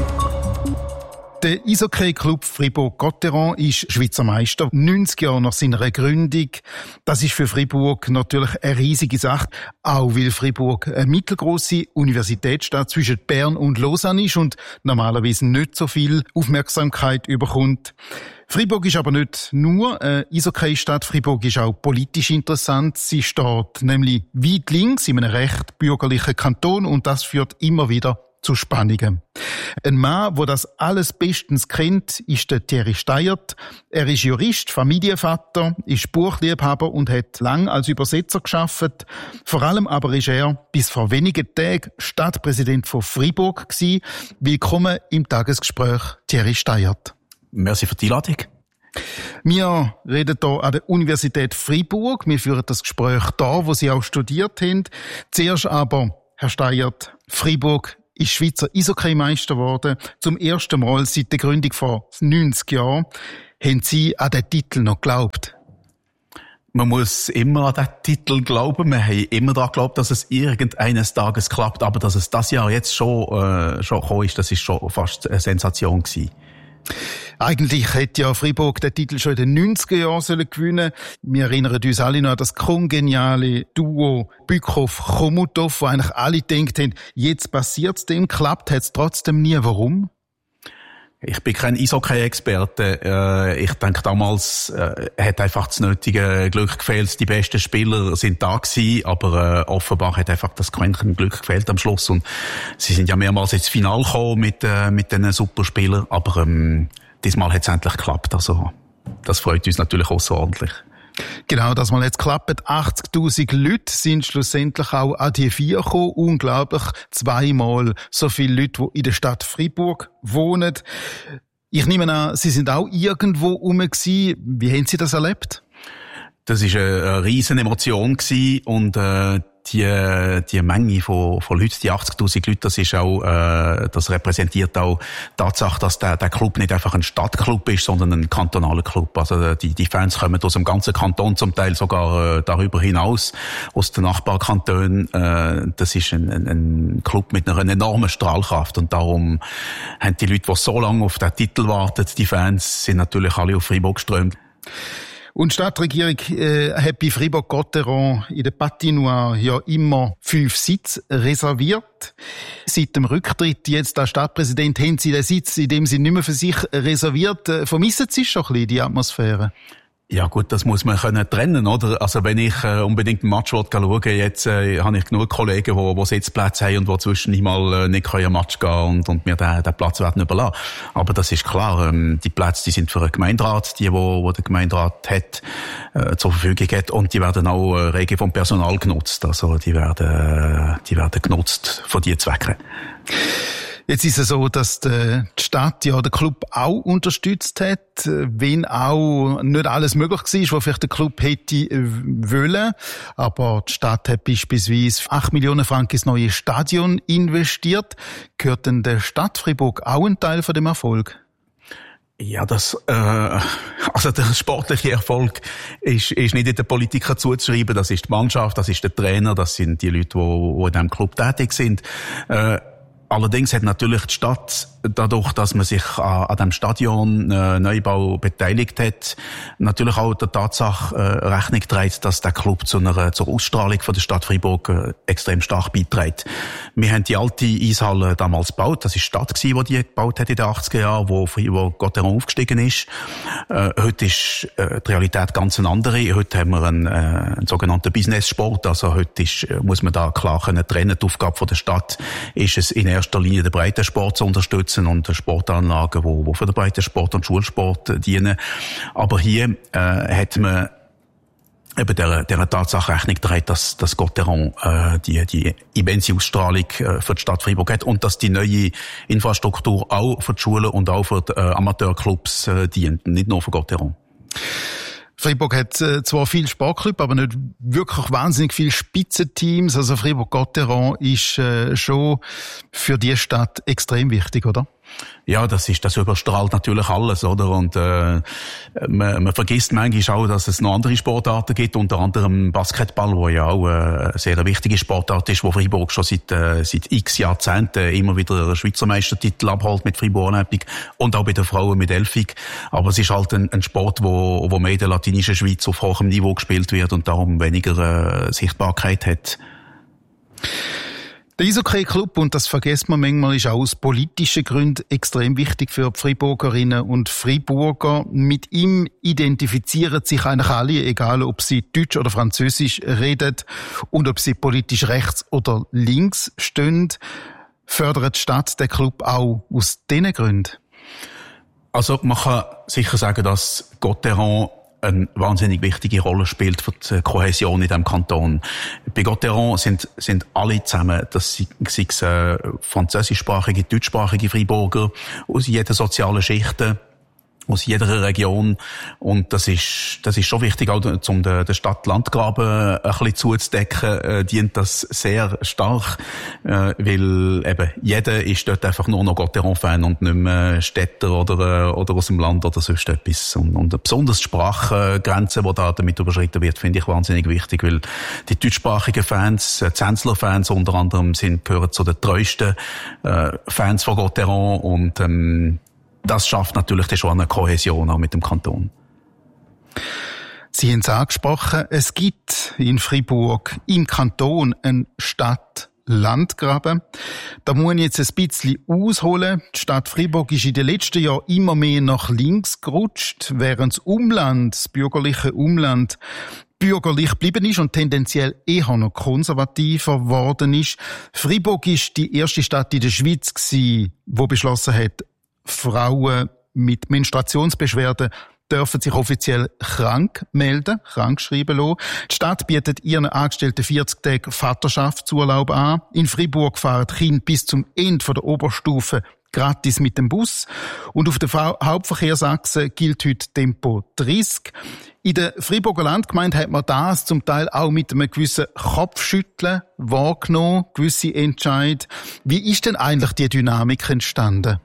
Der Eishockey-Club Fribourg-Gotteron ist Schweizer Meister, neunzig Jahre nach seiner Gründung. Das ist für Fribourg natürlich eine riesige Sache, auch weil Fribourg eine mittelgroße Universitätsstadt zwischen Bern und Lausanne ist und normalerweise nicht so viel Aufmerksamkeit überkommt. Fribourg ist aber nicht nur eine Eishockey-Stadt, Fribourg ist auch politisch interessant. Sie steht nämlich weit links in einem recht bürgerlichen Kanton und das führt immer wieder zu Spannungen. Ein Mann, der das alles bestens kennt, ist der Thierry Steiert. Er ist Jurist, Familienvater, ist Buchliebhaber und hat lang als Übersetzer gearbeitet. Vor allem aber ist er bis vor wenigen Tagen Stadtpräsident von Fribourg gewesen. Willkommen im Tagesgespräch, Thierry Steiert.
Merci für die Einladung.
Wir reden hier an der Universität Freiburg. Wir führen das Gespräch da, wo Sie auch studiert haben. Zuerst aber, Herr Steiert, Freiburg ist Schweizer Eishockey-Meister geworden. Zum ersten Mal seit der Gründung vor neunzig Jahren. Haben Sie an den Titel noch geglaubt?
Man muss immer an diesen Titel glauben. Wir haben immer daran geglaubt, dass es irgendeines Tages klappt. Aber dass es das Jahr jetzt schon, äh, schon gekommen ist, das ist schon fast eine Sensation gewesen.
Eigentlich hätte ja Freiburg den Titel schon in den neunziger Jahren sollen gewinnen. Wir erinnern uns alle noch an das kongeniale Duo Bückhoff-Chomutov, wo eigentlich alle gedacht haben, jetzt passiert's dem, klappt hat's trotzdem nie. Warum?
Ich bin kein Eishockey-Experte. Ich denke, damals äh, hat einfach das nötige Glück gefehlt. Die besten Spieler sind da gewesen, aber äh, offenbar hat einfach das Quäntchen Glück gefehlt am Schluss. Und sie sind ja mehrmals ins Finale gekommen mit äh, mit diesen Superspielern, aber ähm, diesmal hat es endlich geklappt. Also das freut uns natürlich außerordentlich.
Genau, dass mal jetzt klappt. achtzigtausend Leute sind schlussendlich auch an die vier gekommen. Unglaublich. Zweimal so viele Leute, die in der Stadt Freiburg wohnen. Ich nehme an, Sie sind auch irgendwo rum gewesen. Wie haben Sie das erlebt?
Das war eine, eine riesen Emotion gewesen und äh, die die Menge von von Leuten, die achtzigtausend Leute, das ist auch äh, das repräsentiert auch die Tatsache, dass der der Club nicht einfach ein Stadtclub ist, sondern ein kantonaler Club. Also die die Fans kommen aus dem ganzen Kanton, zum Teil sogar äh, darüber hinaus aus den Nachbarkantonen. Äh, das ist ein, ein, ein Club mit einer enormen Strahlkraft und darum haben die Leute, die so lange auf den Titel warten, die Fans, sind natürlich alle auf Freiburg geströmt.
Und die Stadtregierung äh, hat bei Fribourg-Gotteron in der Patinoire ja immer fünf Sitze reserviert. Seit dem Rücktritt jetzt als Stadtpräsident haben Sie den Sitz, in dem Sie nicht mehr für sich reserviert. Vermissen Sie schon ein bisschen die Atmosphäre?
Ja gut, das muss man können trennen, oder? Also wenn ich äh, unbedingt einen Match schauen will, jetzt äh, habe ich genug Kollegen, die, die Sitzplätze haben und die zwischendurch mal äh, nicht können einen Match gehen und, und mir den, den Platz werden überlassen. Aber das ist klar, ähm, die Plätze, die sind für den Gemeinderat, die, wo, wo der Gemeinderat hat, äh, zur Verfügung hat, und die werden auch äh, rege vom Personal genutzt. Also die werden, äh, die werden genutzt für diese Zwecke.
Jetzt ist es so, dass die Stadt ja den Club auch unterstützt hat, wenn auch nicht alles möglich war, was vielleicht der Club hätte wollen. Aber die Stadt hat beispielsweise acht Millionen Franken ins neue Stadion investiert. Gehört denn der Stadt Freiburg auch ein Teil von dem Erfolg?
Ja, das, äh, also der sportliche Erfolg ist, ist nicht den Politikern zuzuschreiben. Das ist die Mannschaft, das ist der Trainer, das sind die Leute, die, die in diesem Club tätig sind. Äh, Allerdings hat natürlich die Stadt, dadurch, dass man sich an, an dem Stadion äh, Neubau beteiligt hat, natürlich auch der Tatsache äh, Rechnung trägt, dass der Club zu einer, zur Ausstrahlung von der Stadt Freiburg äh, extrem stark beiträgt. Wir haben die alte Eishalle damals gebaut. Das war die Stadt gewesen, die die gebaut hat in den achtziger Jahren, wo, wo Gotteron aufgestiegen ist. Äh, heute ist äh, die Realität ganz eine andere. Heute haben wir einen, äh, einen sogenannten Business-Sport. Also heute ist, muss man da klar können trennen. Die Aufgabe von der Stadt ist es in erster Linie den Breitensport zu unterstützen und Sportanlagen, die, die für den Breitensport und Schulsport dienen. Aber hier äh, hat man eben der, der Tatsache Rechnung getragen, dass, dass Gotteron äh, die, die immense Ausstrahlung äh, für die Stadt Freiburg hat und dass die neue Infrastruktur auch für die Schulen und auch für die äh, Amateurclubs äh, dient, nicht nur für Gotteron.
Freiburg hat äh, zwar viel Sportclub, aber nicht wirklich wahnsinnig viele Spitzenteams. Also Freiburg-Gotteron ist äh, schon für die Stadt extrem wichtig, oder?
Ja, das ist, das überstrahlt natürlich alles, oder? Und äh, man, man vergisst manchmal auch, dass es noch andere Sportarten gibt, unter anderem Basketball, wo ja auch äh, eine sehr wichtige Sportart ist, wo Freiburg schon seit äh, seit x Jahrzehnten immer wieder einen Schweizer Meistertitel abholt mit Fribourg Olympique und auch bei den Frauen mit Elfig. Aber es ist halt ein, ein Sport, wo, wo mehr in der latinischen Schweiz auf hohem Niveau gespielt wird und darum weniger äh, Sichtbarkeit hat.
Der Eishockey-Club, und das vergisst man manchmal, ist auch aus politischen Gründen extrem wichtig für die Freiburgerinnen und Freiburger. Mit ihm identifizieren sich eigentlich alle, egal ob sie Deutsch oder Französisch reden und ob sie politisch rechts oder links stehen. Fördert die Stadt den Club auch aus diesen Gründen?
Also man kann sicher sagen, dass Gotteron eine wahnsinnig wichtige Rolle spielt für die Kohäsion in diesem Kanton. Bei Gotteron sind, sind alle zusammen, das sind äh, französischsprachige, deutschsprachige Freiburger aus jeder sozialen Schicht. aus jeder Region. Und das ist, das ist schon wichtig, auch um den, den Stadt-Land-Graben ein bisschen zuzudecken, äh, dient das sehr stark, äh, weil eben jeder ist dort einfach nur noch Gotteron-Fan und nicht mehr Städter oder, oder aus dem Land oder sonst etwas. Und, und besonders die Sprachgrenze, die da damit überschritten wird, finde ich wahnsinnig wichtig, weil die deutschsprachigen Fans, äh, Zenzler-Fans unter anderem, sind, gehören zu den treuesten äh, Fans von Gotteron und ähm, das schafft natürlich schon eine Kohäsion auch mit dem Kanton.
Sie haben es angesprochen, es gibt in Freiburg im Kanton einen Stadt-Land-Graben. Da muss ich jetzt ein bisschen ausholen. Die Stadt Freiburg ist in den letzten Jahren immer mehr nach links gerutscht, während das Umland, das bürgerliche Umland, bürgerlich geblieben ist und tendenziell eher noch konservativer geworden ist. Freiburg ist die erste Stadt in der Schweiz gewesen, die beschlossen hat, Frauen mit Menstruationsbeschwerden dürfen sich offiziell krank melden, krank schreiben lassen. Die Stadt bietet ihren Angestellten vierzig Tage Vaterschaftsurlaub an. In Freiburg fahren die Kinder bis zum Ende der Oberstufe gratis mit dem Bus. Und auf der Hauptverkehrsachse gilt heute Tempo dreißig. In der Freiburger Landgemeinde hat man das zum Teil auch mit einem gewissen Kopfschütteln wahrgenommen, gewisse Entscheid. Wie ist denn eigentlich die Dynamik entstanden?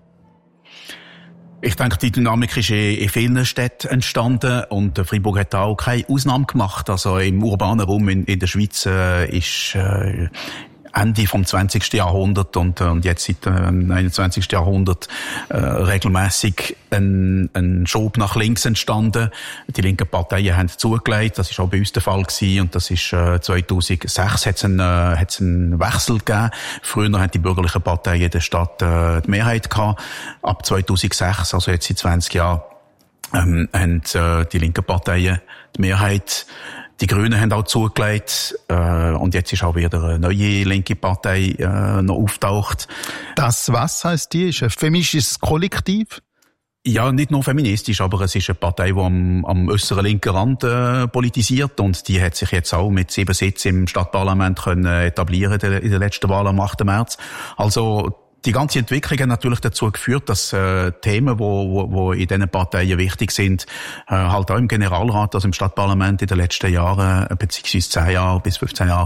Ich denke, die Dynamik ist in vielen Städten entstanden und Freiburg hat da auch keine Ausnahme gemacht. Also im urbanen Raum in, in der Schweiz äh, ist äh, Ende vom zwanzigsten Jahrhundert und, und jetzt seit dem äh, einundzwanzigsten Jahrhundert äh, regelmäßig ein, ein Schub nach links entstanden. Die linken Parteien haben zugelegt, das ist auch bei uns der Fall gewesen und das ist äh, zweitausendsechs hat es einen, äh, hat's einen Wechsel gegeben. Früher haben die bürgerlichen Parteien in der Stadt äh, die Mehrheit gehabt. Ab zweitausendsechs, also jetzt seit zwanzig Jahren, ähm, haben äh, die linken Parteien die Mehrheit. Die Grünen haben auch zugelegt äh, und jetzt ist auch wieder eine neue linke Partei äh, noch auftaucht.
Das was heisst die? Ist ein feministisches Kollektiv?
Ja, nicht nur feministisch, aber es ist eine Partei, die am, am äußeren linken Rand äh, politisiert und die hat sich jetzt auch mit sieben Sitzen im Stadtparlament können etablieren in der letzten Wahl am achten März. Also die ganze Entwicklung hat natürlich dazu geführt, dass äh, Themen, wo, wo, wo in diesen Parteien wichtig sind, äh, halt auch im Generalrat, also im Stadtparlament in den letzten Jahren, äh, beziehungsweise zehn Jahre bis fünfzehn Jahre,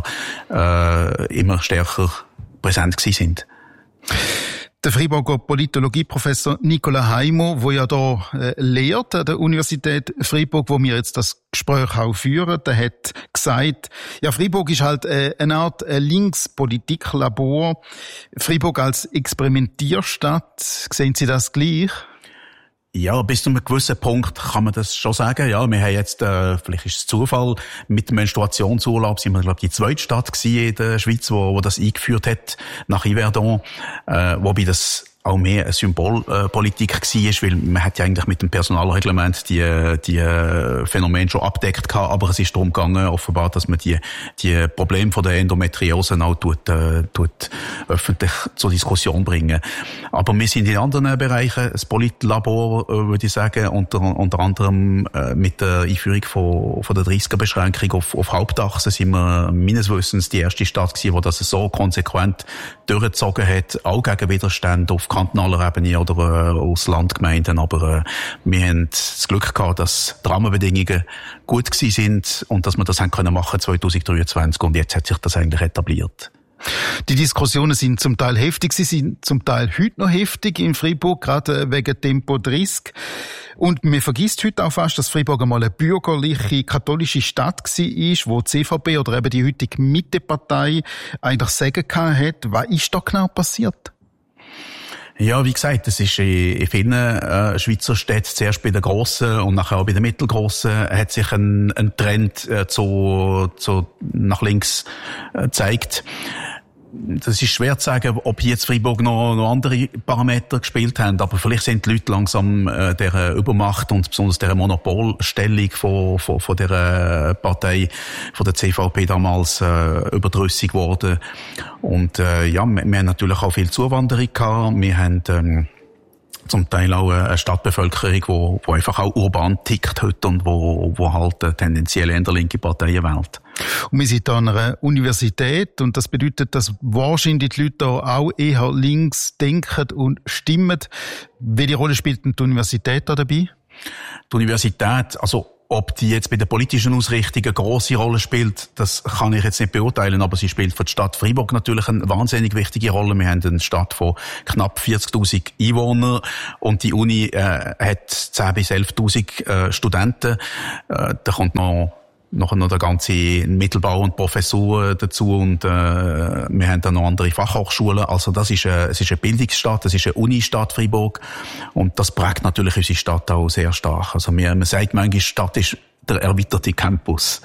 äh, immer stärker präsent gewesen sind.
Der Freiburger Politologieprofessor Nicola Heimo, der ja da äh, lehrt an der Universität Freiburg, wo wir jetzt das Gespräch auch führen, der hat gesagt, ja, Freiburg ist halt äh, eine Art äh, Linkspolitiklabor. Freiburg als Experimentierstadt, sehen Sie das gleich?
Ja, bis zu einem gewissen Punkt kann man das schon sagen. Ja, wir haben jetzt, äh, vielleicht ist es Zufall, mit dem Menstruationsurlaub sind wir, glaube ich, die zweite Stadt gewesen in der Schweiz, wo, wo das eingeführt hat, nach Yverdon, äh, wobei das auch mehr eine Symbolpolitik äh, war, weil man hat ja eigentlich mit dem Personalreglement die, die Phänomene schon abdeckt gehabt, aber es ist darum gegangen, offenbar, dass man die, die Probleme von der Endometriose auch tut, äh, tut öffentlich zur Diskussion bringen. Aber wir sind in anderen Bereichen das Politlabor, äh, würde ich sagen, unter, unter anderem äh, mit der Einführung von, von der dreißiger-Beschränkung auf, auf Hauptachsen sind wir meines Wissens die erste Stadt gewesen, die das so konsequent durchgezogen hat, auch gegen Widerstände auf kantonaler Ebene oder äh, aus Landgemeinden, aber äh, wir haben das Glück gehabt, dass die Rahmenbedingungen gut gewesen sind und dass wir das haben können machen zwanzig dreiundzwanzig und jetzt hat sich das eigentlich etabliert.
Die Diskussionen sind zum Teil heftig, sie sind zum Teil heute noch heftig in Freiburg, gerade wegen Tempo dreißig. Und man vergisst heute auch fast, dass Freiburg einmal eine bürgerliche, katholische Stadt war, wo die C V P oder eben die heutige Mittepartei eigentlich Sagen hat. Was ist da genau passiert?
Ja, wie gesagt, das ist in vielen äh, Schweizer Städten, zuerst bei den grossen und nachher auch bei den mittelgrossen, hat sich ein, ein Trend äh, zu, zu nach links äh, gezeigt. Das ist schwer zu sagen, ob jetzt Freiburg noch, noch andere Parameter gespielt haben, aber vielleicht sind die Leute langsam äh, der Übermacht und besonders der Monopolstellung von, von, von der Partei, von der C V P damals äh, überdrüssig geworden. Und äh, ja, wir, wir haben natürlich auch viel Zuwanderung gehabt. Wir haben ähm, zum Teil auch eine Stadtbevölkerung, wo, wo einfach auch urban tickt heute und wo, wo halt tendenziell eher linke Parteien wählt.
Und wir sind an einer Universität und das bedeutet, dass wahrscheinlich die Leute da auch eher links denken und stimmen. Welche Rolle spielt denn die Universität da dabei?
Die Universität, also ob die jetzt bei der politischen Ausrichtung eine grosse Rolle spielt, das kann ich jetzt nicht beurteilen, aber sie spielt für die Stadt Freiburg natürlich eine wahnsinnig wichtige Rolle. Wir haben eine Stadt von knapp vierzigtausend Einwohnern und die Uni äh, hat zehn bis elftausend äh, Studenten. Äh, da kommt noch Nachher noch der ganze Mittelbau und Professur dazu und äh, wir haben dann noch andere Fachhochschulen. Also das ist eine, es ist eine Bildungsstadt, es ist eine Unistadt Freiburg und das prägt natürlich unsere Stadt auch sehr stark. Also wir, man sagt manchmal, die Stadt ist der erweiterte Campus.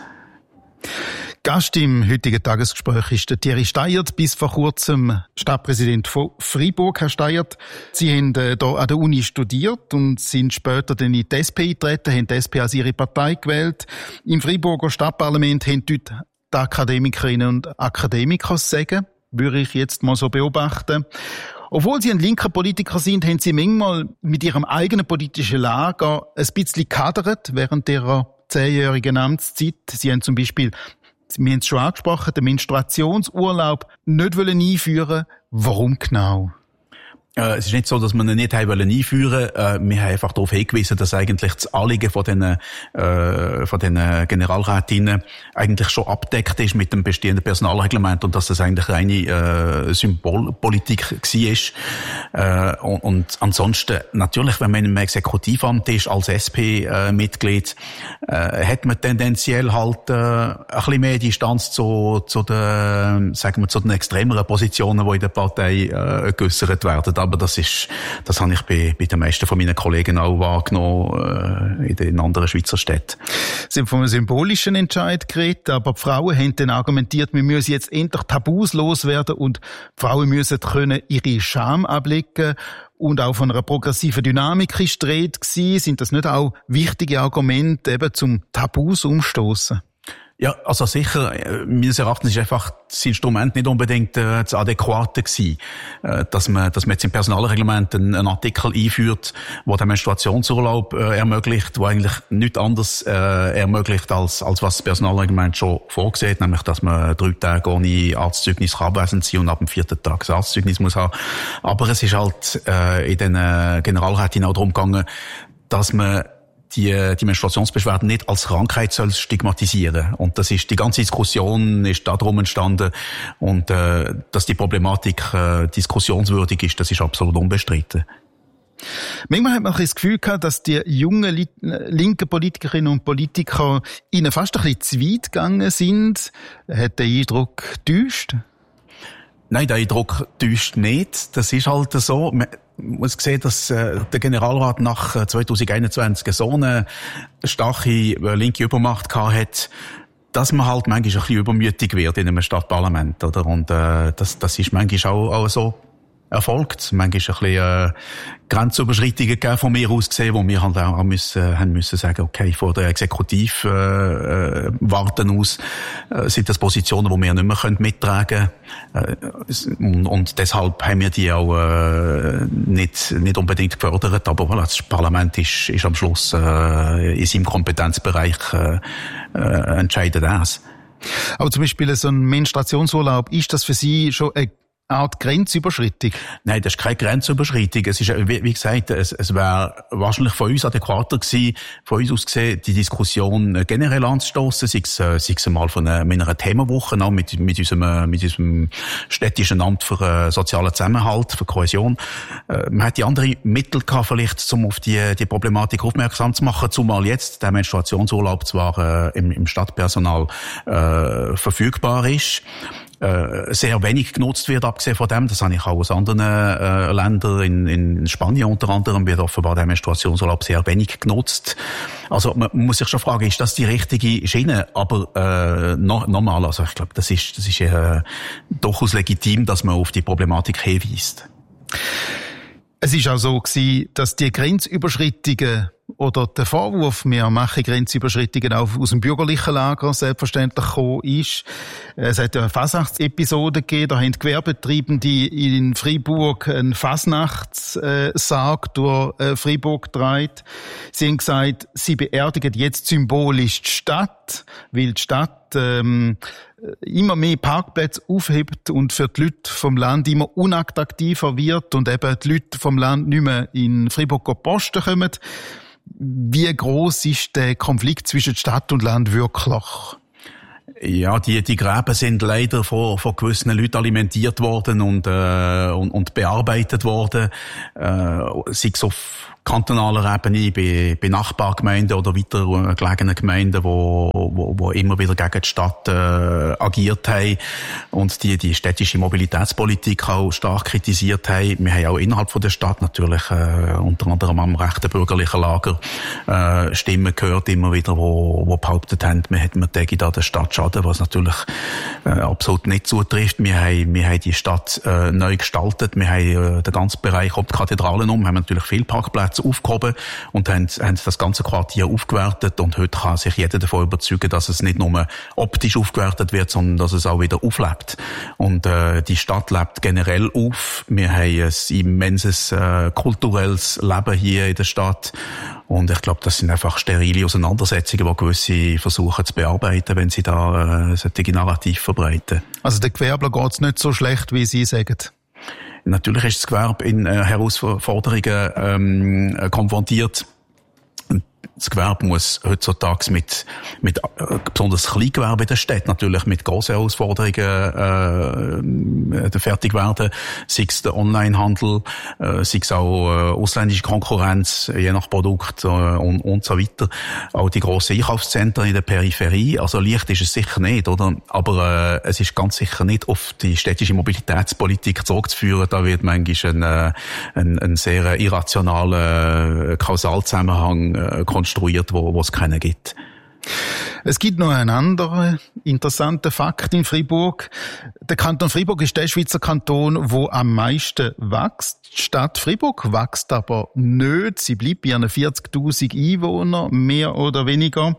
Gast im heutigen Tagesgespräch ist der Thierry Steiert, bis vor kurzem Stadtpräsident von Freiburg. Herr Steiert, Sie haben hier an der Uni studiert und sind später dann in die S P eingetreten, haben die S P als Ihre Partei gewählt. Im Freiburger Stadtparlament haben dort die Akademikerinnen und Akademiker sagen, würde ich jetzt mal so beobachten. Obwohl Sie ein linker Politiker sind, haben Sie manchmal mit Ihrem eigenen politischen Lager ein bisschen gehadert während Ihrer zehnjährigen Amtszeit. Sie haben zum Beispiel, wir haben es schon angesprochen, den Menstruationsurlaub nicht einführen wollen. Warum genau?
Äh, es ist nicht so, dass wir ihn nicht haben wollen einführen. Äh, wir haben einfach darauf hingewiesen, dass eigentlich das Anliegen von den, äh, von den Generalrätinnen eigentlich schon abdeckt ist mit dem bestehenden Personalreglement und dass das eigentlich eine äh, Symbolpolitik war. Äh, und, und ansonsten, natürlich, wenn man im Exekutivamt ist, als S P-Mitglied, äh, hat man tendenziell halt äh, ein bisschen mehr Distanz zu, zu den, sagen wir, zu den extremeren Positionen, die in der Partei äh, geäussert werden. Aber das ist, das habe ich bei, bei den meisten von meinen Kollegen auch wahrgenommen, äh, in den anderen Schweizer Städten.
Sie haben von einem symbolischen Entscheid geredet, aber die Frauen haben dann argumentiert, wir müssen jetzt endlich Tabus loswerden und die Frauen müssen können ihre Scham ablegen. Und auch von einer progressiven Dynamik ist die Rede gewesen. Sind das nicht auch wichtige Argumente eben zum Tabus umstoßen?
Ja, also sicher, meines Erachtens ist einfach das Instrument nicht unbedingt äh, das Adäquate gewesen, äh, dass man, dass man jetzt im Personalreglement einen, einen Artikel einführt, der den Menstruationsurlaub äh, ermöglicht, der eigentlich nichts anderes äh, ermöglicht, als, als was das Personalreglement schon vorgesehen, nämlich, dass man drei Tage ohne Arztzeugnis abwesend sein und ab dem vierten Tag das Arztzeugnis muss haben. Aber es ist halt äh, in den äh, Generalräten auch darum gegangen, dass man die, die Menstruationsbeschwerden nicht als Krankheit soll stigmatisieren. Und das ist, die ganze Diskussion ist darum entstanden. Und, äh, dass die Problematik, äh, diskussionswürdig ist, das ist absolut unbestritten.
Manchmal hat man das Gefühl gehabt, dass die jungen li- linken Politikerinnen und Politiker ihnen fast ein bisschen zu weit gegangen sind. Hat der Eindruck getäuscht?
Nein, der Eindruck täuscht nicht. Das ist halt so. Man muss sehen, dass äh, der Generalrat nach äh, zwanzig einundzwanzig so eine starke äh, linke Übermacht gehabt hat, dass man halt manchmal ein bisschen übermütig wird in einem Stadtparlament, oder? Und äh, das, das ist manchmal auch, auch so erfolgt. Manchmal ein bisschen äh, Grenzüberschreitungen gegeben von mir aus gesehen, wo wir halt auch müssen, haben müssen sagen, okay, vor der Exekutiv äh, äh, warten aus äh, sind das Positionen, die wir nicht mehr können mittragen können. Äh, und, und deshalb haben wir die auch äh, nicht, nicht unbedingt gefördert. Aber voilà, das Parlament ist, ist am Schluss äh, in seinem Kompetenzbereich äh, äh, entscheidet das.
Aber zum Beispiel so ein Menstruationsurlaub, ist das für Sie schon eine Art Grenzüberschreitung?
Nein, das ist keine Grenzüberschreitung. Es ist, wie, wie gesagt, es, es wäre wahrscheinlich von uns adäquater gewesen, von uns aus gesehen, die Diskussion generell anzustossen, sei es, sei es einmal von einer, mit einer Themenwoche, auch mit, mit unserem, mit unserem städtischen Amt für äh, sozialen Zusammenhalt, für Kohäsion. Äh, man hätte andere Mittel gehabt, vielleicht, um auf die, die Problematik aufmerksam zu machen, zumal jetzt der Menstruationsurlaub zwar äh, im, im Stadtpersonal äh, verfügbar ist, sehr wenig genutzt wird, abgesehen von dem. Das habe ich auch aus anderen äh, Ländern, in, in Spanien unter anderem, wird offenbar der Menstruationsurlaub sehr wenig genutzt. Also man muss sich schon fragen, ist das die richtige Schiene? Aber äh, no, normal, also ich glaube, das ist, das ist äh, durchaus legitim, dass man auf die Problematik hinweist.
Es ist auch so gewesen, dass die Grenzüberschreitungen oder der Vorwurf, wir machen Grenzüberschreitungen auch aus dem bürgerlichen Lager selbstverständlich gekommen ist. Es hat eine Fasnachtsepisode gegeben, da haben Gewerbetreibende in Freiburg einen Fasnachtssarg durch Freiburg getragen. Sie haben gesagt, sie beerdigen jetzt symbolisch die Stadt, weil die Stadt ähm, immer mehr Parkplätze aufhebt und für die Leute vom Land immer unattraktiver wird und eben die Leute vom Land nicht mehr in Freiburg posten kommen. Wie groß ist der Konflikt zwischen Stadt und Land wirklich?
Ja, die, die Gräben sind leider von, von gewissen Leuten alimentiert worden und, äh, und, und bearbeitet worden. Äh, sei es auf kantonaler Ebene, bei, bei Nachbargemeinden oder weiter gelegenen Gemeinden, wo, wo, wo immer wieder gegen die Stadt äh, agiert haben und die, die städtische Mobilitätspolitik auch stark kritisiert haben. Wir haben auch innerhalb von der Stadt natürlich äh, unter anderem am rechten bürgerlichen Lager äh, Stimmen gehört, immer wieder, wo, wo behauptet haben, wir hätten wir täglich da der Stadt schaden, was natürlich äh, absolut nicht zutrifft. Wir haben, wir haben die Stadt äh, neu gestaltet, wir haben äh, den ganzen Bereich um die Kathedralen um, haben natürlich viel Parkplätze aufgehoben und haben, haben das ganze Quartier aufgewertet und heute kann sich jeder davon überzeugen, dass es nicht nur optisch aufgewertet wird, sondern dass es auch wieder auflebt. Und äh, die Stadt lebt generell auf. Wir haben ein immenses äh, kulturelles Leben hier in der Stadt und ich glaube, das sind einfach sterile Auseinandersetzungen, die gewisse versuchen zu bearbeiten, wenn sie da äh, solche Narrative verbreiten.
Also der Gewerbler geht es nicht so schlecht, wie Sie sagen?
Natürlich ist das Gewerbe in äh, Herausforderungen ähm, konfrontiert. Das Gewerbe muss heutzutage mit, mit äh, besonders Kleingewerbe in der Stadt natürlich mit grossen Herausforderungen äh, fertig werden. Sei es der Onlinehandel, äh, sei es auch äh, ausländische Konkurrenz, je nach Produkt äh, und, und so weiter. Auch die grossen Einkaufszentren in der Peripherie. Also leicht ist es sicher nicht, oder? Aber äh, es ist ganz sicher nicht auf die städtische Mobilitätspolitik zurückzuführen. Da wird manchmal ein, äh, ein, ein sehr irrationaler äh, Kausalzusammenhang äh, konstruiert, wo, wo es keinen gibt.
Es gibt noch einen anderen interessanten Fakt in Freiburg. Der Kanton Freiburg ist der Schweizer Kanton, wo am meisten wächst. Die Stadt Freiburg wächst aber nicht. Sie bleibt bei ihren vierzigtausend Einwohnern, mehr oder weniger.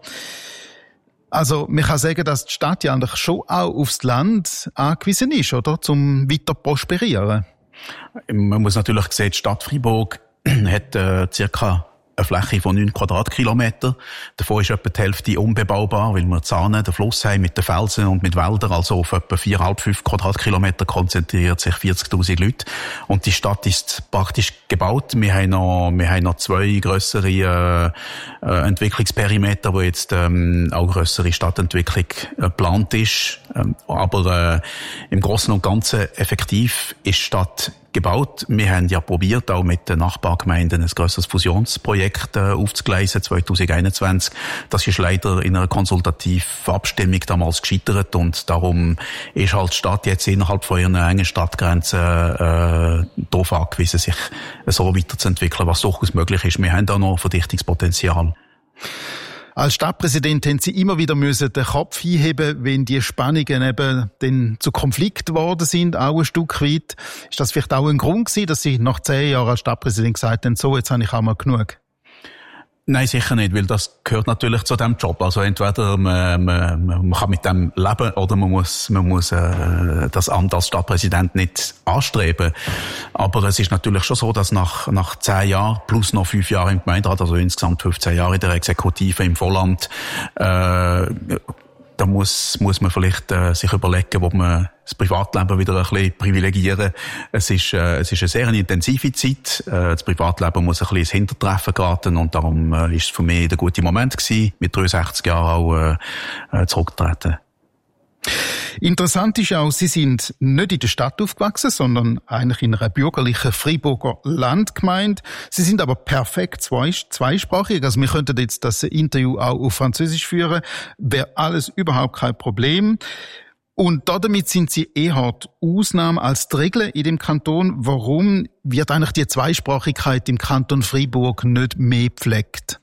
Also, man kann sagen, dass die Stadt ja eigentlich schon auch aufs Land angewiesen ist, oder? Zum weiter prosperieren.
Man muss natürlich sehen, die Stadt Freiburg hat äh, circa eine Fläche von neun Quadratkilometer. Davon ist etwa die Hälfte unbebaubar, weil wir Zahnen, den Fluss haben mit den Felsen und mit Wäldern. Also auf etwa viereinhalb, fünf Quadratkilometer konzentriert sich vierzigtausend Leute. Und die Stadt ist praktisch gebaut. Wir haben noch, wir haben noch zwei grössere äh, äh, Entwicklungsperimeter, wo jetzt ähm, auch grössere Stadtentwicklung äh, geplant ist. Ähm, aber äh, im Großen und Ganzen effektiv ist die Stadt gebaut. Wir haben ja probiert, auch mit den Nachbargemeinden ein grösseres Fusionsprojekt äh, aufzugleisen, zwanzig einundzwanzig. Das ist leider in einer konsultativen Abstimmung damals gescheitert und darum ist halt die Stadt jetzt innerhalb von ihren engen Stadtgrenzen äh, darauf angewiesen, sich so weiterzuentwickeln, was durchaus möglich ist. Wir haben da noch Verdichtungspotenzial.
Als Stadtpräsident haben Sie immer wieder müssen den Kopf hinheben, wenn die Spannungen eben dann zu Konflikt geworden sind, auch ein Stück weit. Ist das vielleicht auch ein Grund gewesen, dass Sie nach zehn Jahren als Stadtpräsident gesagt haben, so, jetzt habe ich auch mal genug?
Nein, sicher nicht, weil das gehört natürlich zu diesem Job. Also entweder man, man, man kann mit dem leben oder man muss, man muss äh, das Amt als Stadtpräsident nicht anstreben. Aber es ist natürlich schon so, dass nach, nach zehn Jahren plus noch fünf Jahre im Gemeinderat, also insgesamt fünfzehn Jahre in der Exekutive im Vollamt, äh, da muss, muss man vielleicht äh, sich überlegen, ob man das Privatleben wieder ein bisschen privilegieren. Es ist, äh, es ist eine sehr intensive Zeit. Äh, das Privatleben muss ein bisschen ins Hintertreffen geraten und darum äh, ist es für mich der gute Moment gewesen, mit dreiundsechzig Jahren auch äh, zurückzutreten.
Interessant ist auch, Sie sind nicht in der Stadt aufgewachsen, sondern eigentlich in einer bürgerlichen Freiburger Landgemeinde. Sie sind aber perfekt zweisprachig. Also wir könnten jetzt das Interview auch auf Französisch führen. Wäre alles überhaupt kein Problem. Und damit sind Sie eher die Ausnahme als die Regel in dem Kanton. Warum wird eigentlich die Zweisprachigkeit im Kanton Freiburg nicht mehr gepflegt?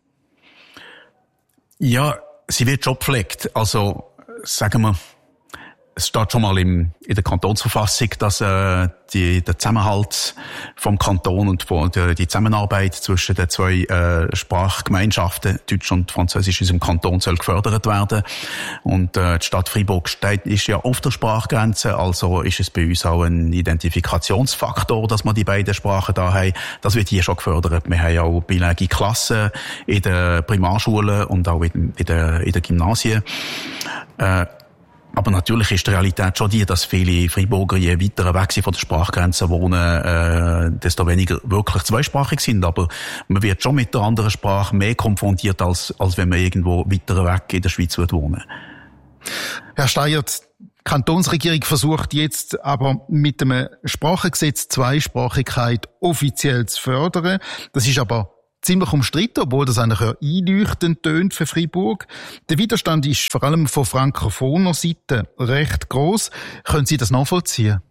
Ja, sie wird schon gepflegt. Also, sagen wir, es steht schon mal im, in der Kantonsverfassung, dass äh, die, der Zusammenhalt vom Kanton und von, die, die Zusammenarbeit zwischen den zwei äh, Sprachgemeinschaften, Deutsch und Französisch, in unserem Kanton soll gefördert werden. Und äh, die Stadt Freiburg steht, ist ja auf der Sprachgrenze, also ist es bei uns auch ein Identifikationsfaktor, dass wir die beiden Sprachen da haben. Das wird hier schon gefördert. Wir haben ja auch bilingue Klassen in den Primarschulen und auch in, in den in den Gymnasien. Äh, Aber natürlich ist die Realität schon die, dass viele Freiburger je weiter weg sind von der Sprachgrenze wohnen, äh, desto weniger wirklich zweisprachig sind. Aber man wird schon mit der anderen Sprache mehr konfrontiert, als, als wenn man irgendwo weiter weg in der Schweiz wohnen.
Herr Steyert, die Kantonsregierung versucht jetzt aber mit dem Sprachengesetz Zweisprachigkeit offiziell zu fördern. Das ist aber ziemlich umstritten, obwohl das eigentlich ja einleuchtend tönt für Freiburg. Der Widerstand ist vor allem von frankophoner Seite recht gross. Können Sie das nachvollziehen?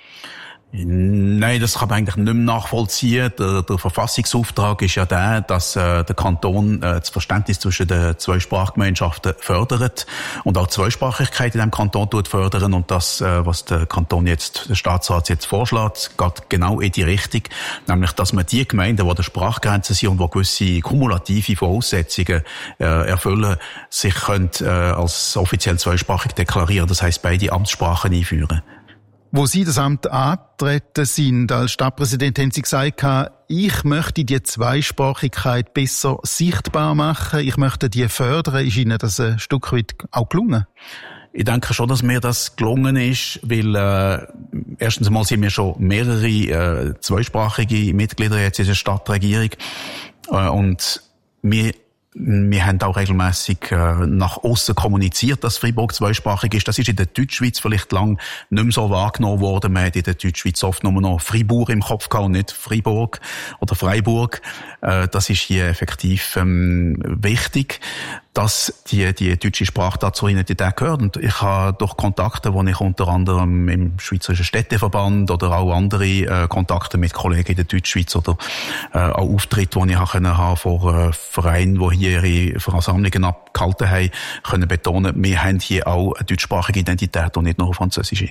Nein, das kann man eigentlich nicht mehr nachvollziehen. Der, der Verfassungsauftrag ist ja der, dass äh, der Kanton äh, das Verständnis zwischen den zwei Sprachgemeinschaften fördert und auch die Zweisprachigkeit in diesem Kanton tut fördern. Und das, äh, was der Kanton jetzt, der Staatsrat jetzt vorschlägt, geht genau in die Richtung. Nämlich, dass man die Gemeinden, die an der Sprachgrenze sind und die gewisse kumulative Voraussetzungen äh, erfüllen, sich können, äh, als offiziell zweisprachig deklarieren. Das heisst, beide Amtssprachen einführen.
Wo Sie das Amt angetreten sind, als Stadtpräsident, haben Sie gesagt, ich möchte die Zweisprachigkeit besser sichtbar machen, ich möchte die fördern. Ist Ihnen das ein Stück weit auch gelungen?
Ich denke schon, dass mir das gelungen ist, weil äh, erstens einmal sind wir schon mehrere äh, zweisprachige Mitglieder jetzt in der Stadtregierung äh, und wir Wir haben auch regelmässig äh, nach aussen kommuniziert, dass Freiburg zweisprachig ist. Das ist in der Deutschschweiz vielleicht lang nicht mehr so wahrgenommen worden. Man hat in der Deutschschweiz oft nur noch Fribourg im Kopf gehabt und nicht Freiburg oder Freiburg. Äh, das ist hier effektiv ähm, wichtig, dass die, die deutsche Sprache da zur Identität gehört. Und ich habe durch Kontakte, die ich unter anderem im Schweizerischen Städteverband oder auch andere äh, Kontakte mit Kollegen in der Deutschschweiz oder äh, auch Auftritte, die ich habe können haben vor äh, Vereinen, die hier ihre Versammlungen abgehalten haben, können betonen, wir haben hier auch eine deutschsprachige Identität und nicht nur eine französische.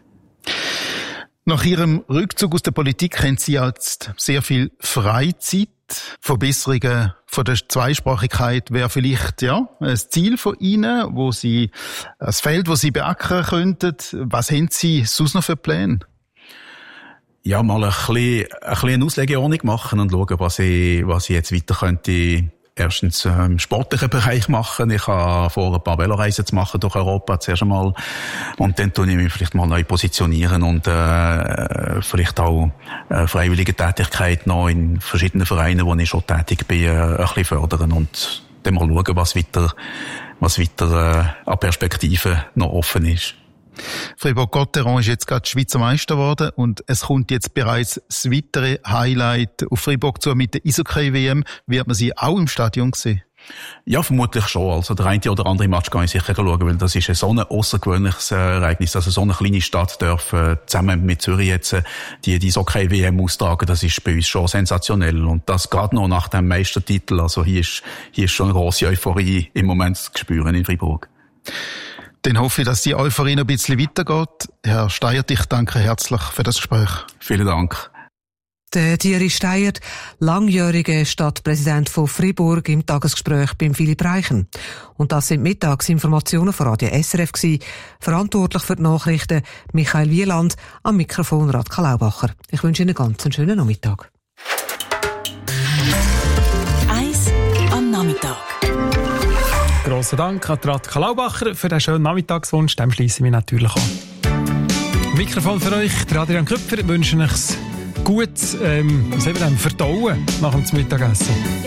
Nach Ihrem Rückzug aus der Politik haben Sie jetzt sehr viel Freizeit. Verbesserungen von der Zweisprachigkeit wäre vielleicht, ja, ein Ziel von Ihnen, wo Sie, das Feld, wo Sie beackern könnten. Was haben Sie sonst noch für Pläne?
Ja, mal ein bisschen, ein bisschen eine Auslegeordnung machen und schauen, was ich, was ich jetzt weiter könnte, erstens im sportlichen Bereich machen. Ich habe vor, ein paar Veloreisen zu machen durch Europa zuerst einmal. Und dann tue ich mich vielleicht mal neu positionieren und äh, vielleicht auch äh, freiwillige Tätigkeit noch in verschiedenen Vereinen, wo ich schon tätig bin, äh, ein bisschen fördern und dann mal schauen, was weiter, was weiter äh, an Perspektiven noch offen ist.
Fribourg-Gotteron ist jetzt gerade Schweizer Meister geworden und es kommt jetzt bereits das weitere Highlight auf Fribourg zu mit der Eishockey-W M. Wird man sie auch im Stadion sehen?
Ja, vermutlich schon. Also der eine oder andere Match kann ich sicher schauen, weil das ist ein so ein aussergewöhnliches Ereignis. Also so eine kleine Stadt darf äh, zusammen mit Zürich jetzt äh, die, die Eishockey-W M austragen. Das ist bei uns schon sensationell. Und das gerade noch nach dem Meistertitel. Also hier ist, hier ist schon eine grosse Euphorie im Moment zu spüren in Fribourg.
Dann hoffe ich, dass die Euphorie noch ein bisschen weitergeht. Herr Steyert, ich danke herzlich für das Gespräch.
Vielen Dank.
Der Thierry Steyert, langjähriger Stadtpräsident von Fribourg, im Tagesgespräch beim Philipp Reichen. Und das sind Mittagsinformationen von Radio S R F gewesen. Verantwortlich für die Nachrichten Michael Wieland, am Mikrofon Radka Laubacher. Ich wünsche Ihnen einen ganz schönen Nachmittag.
Eis am Nachmittag.
Grossen Dank an Radka Laubacher für den schönen Nachmittagswunsch. Dem schließen wir natürlich an. Mikrofon für euch, der Adrian Köpfer, wünsche euch gut, ähm, was haben wir denn, Verdauen nach dem Mittagessen.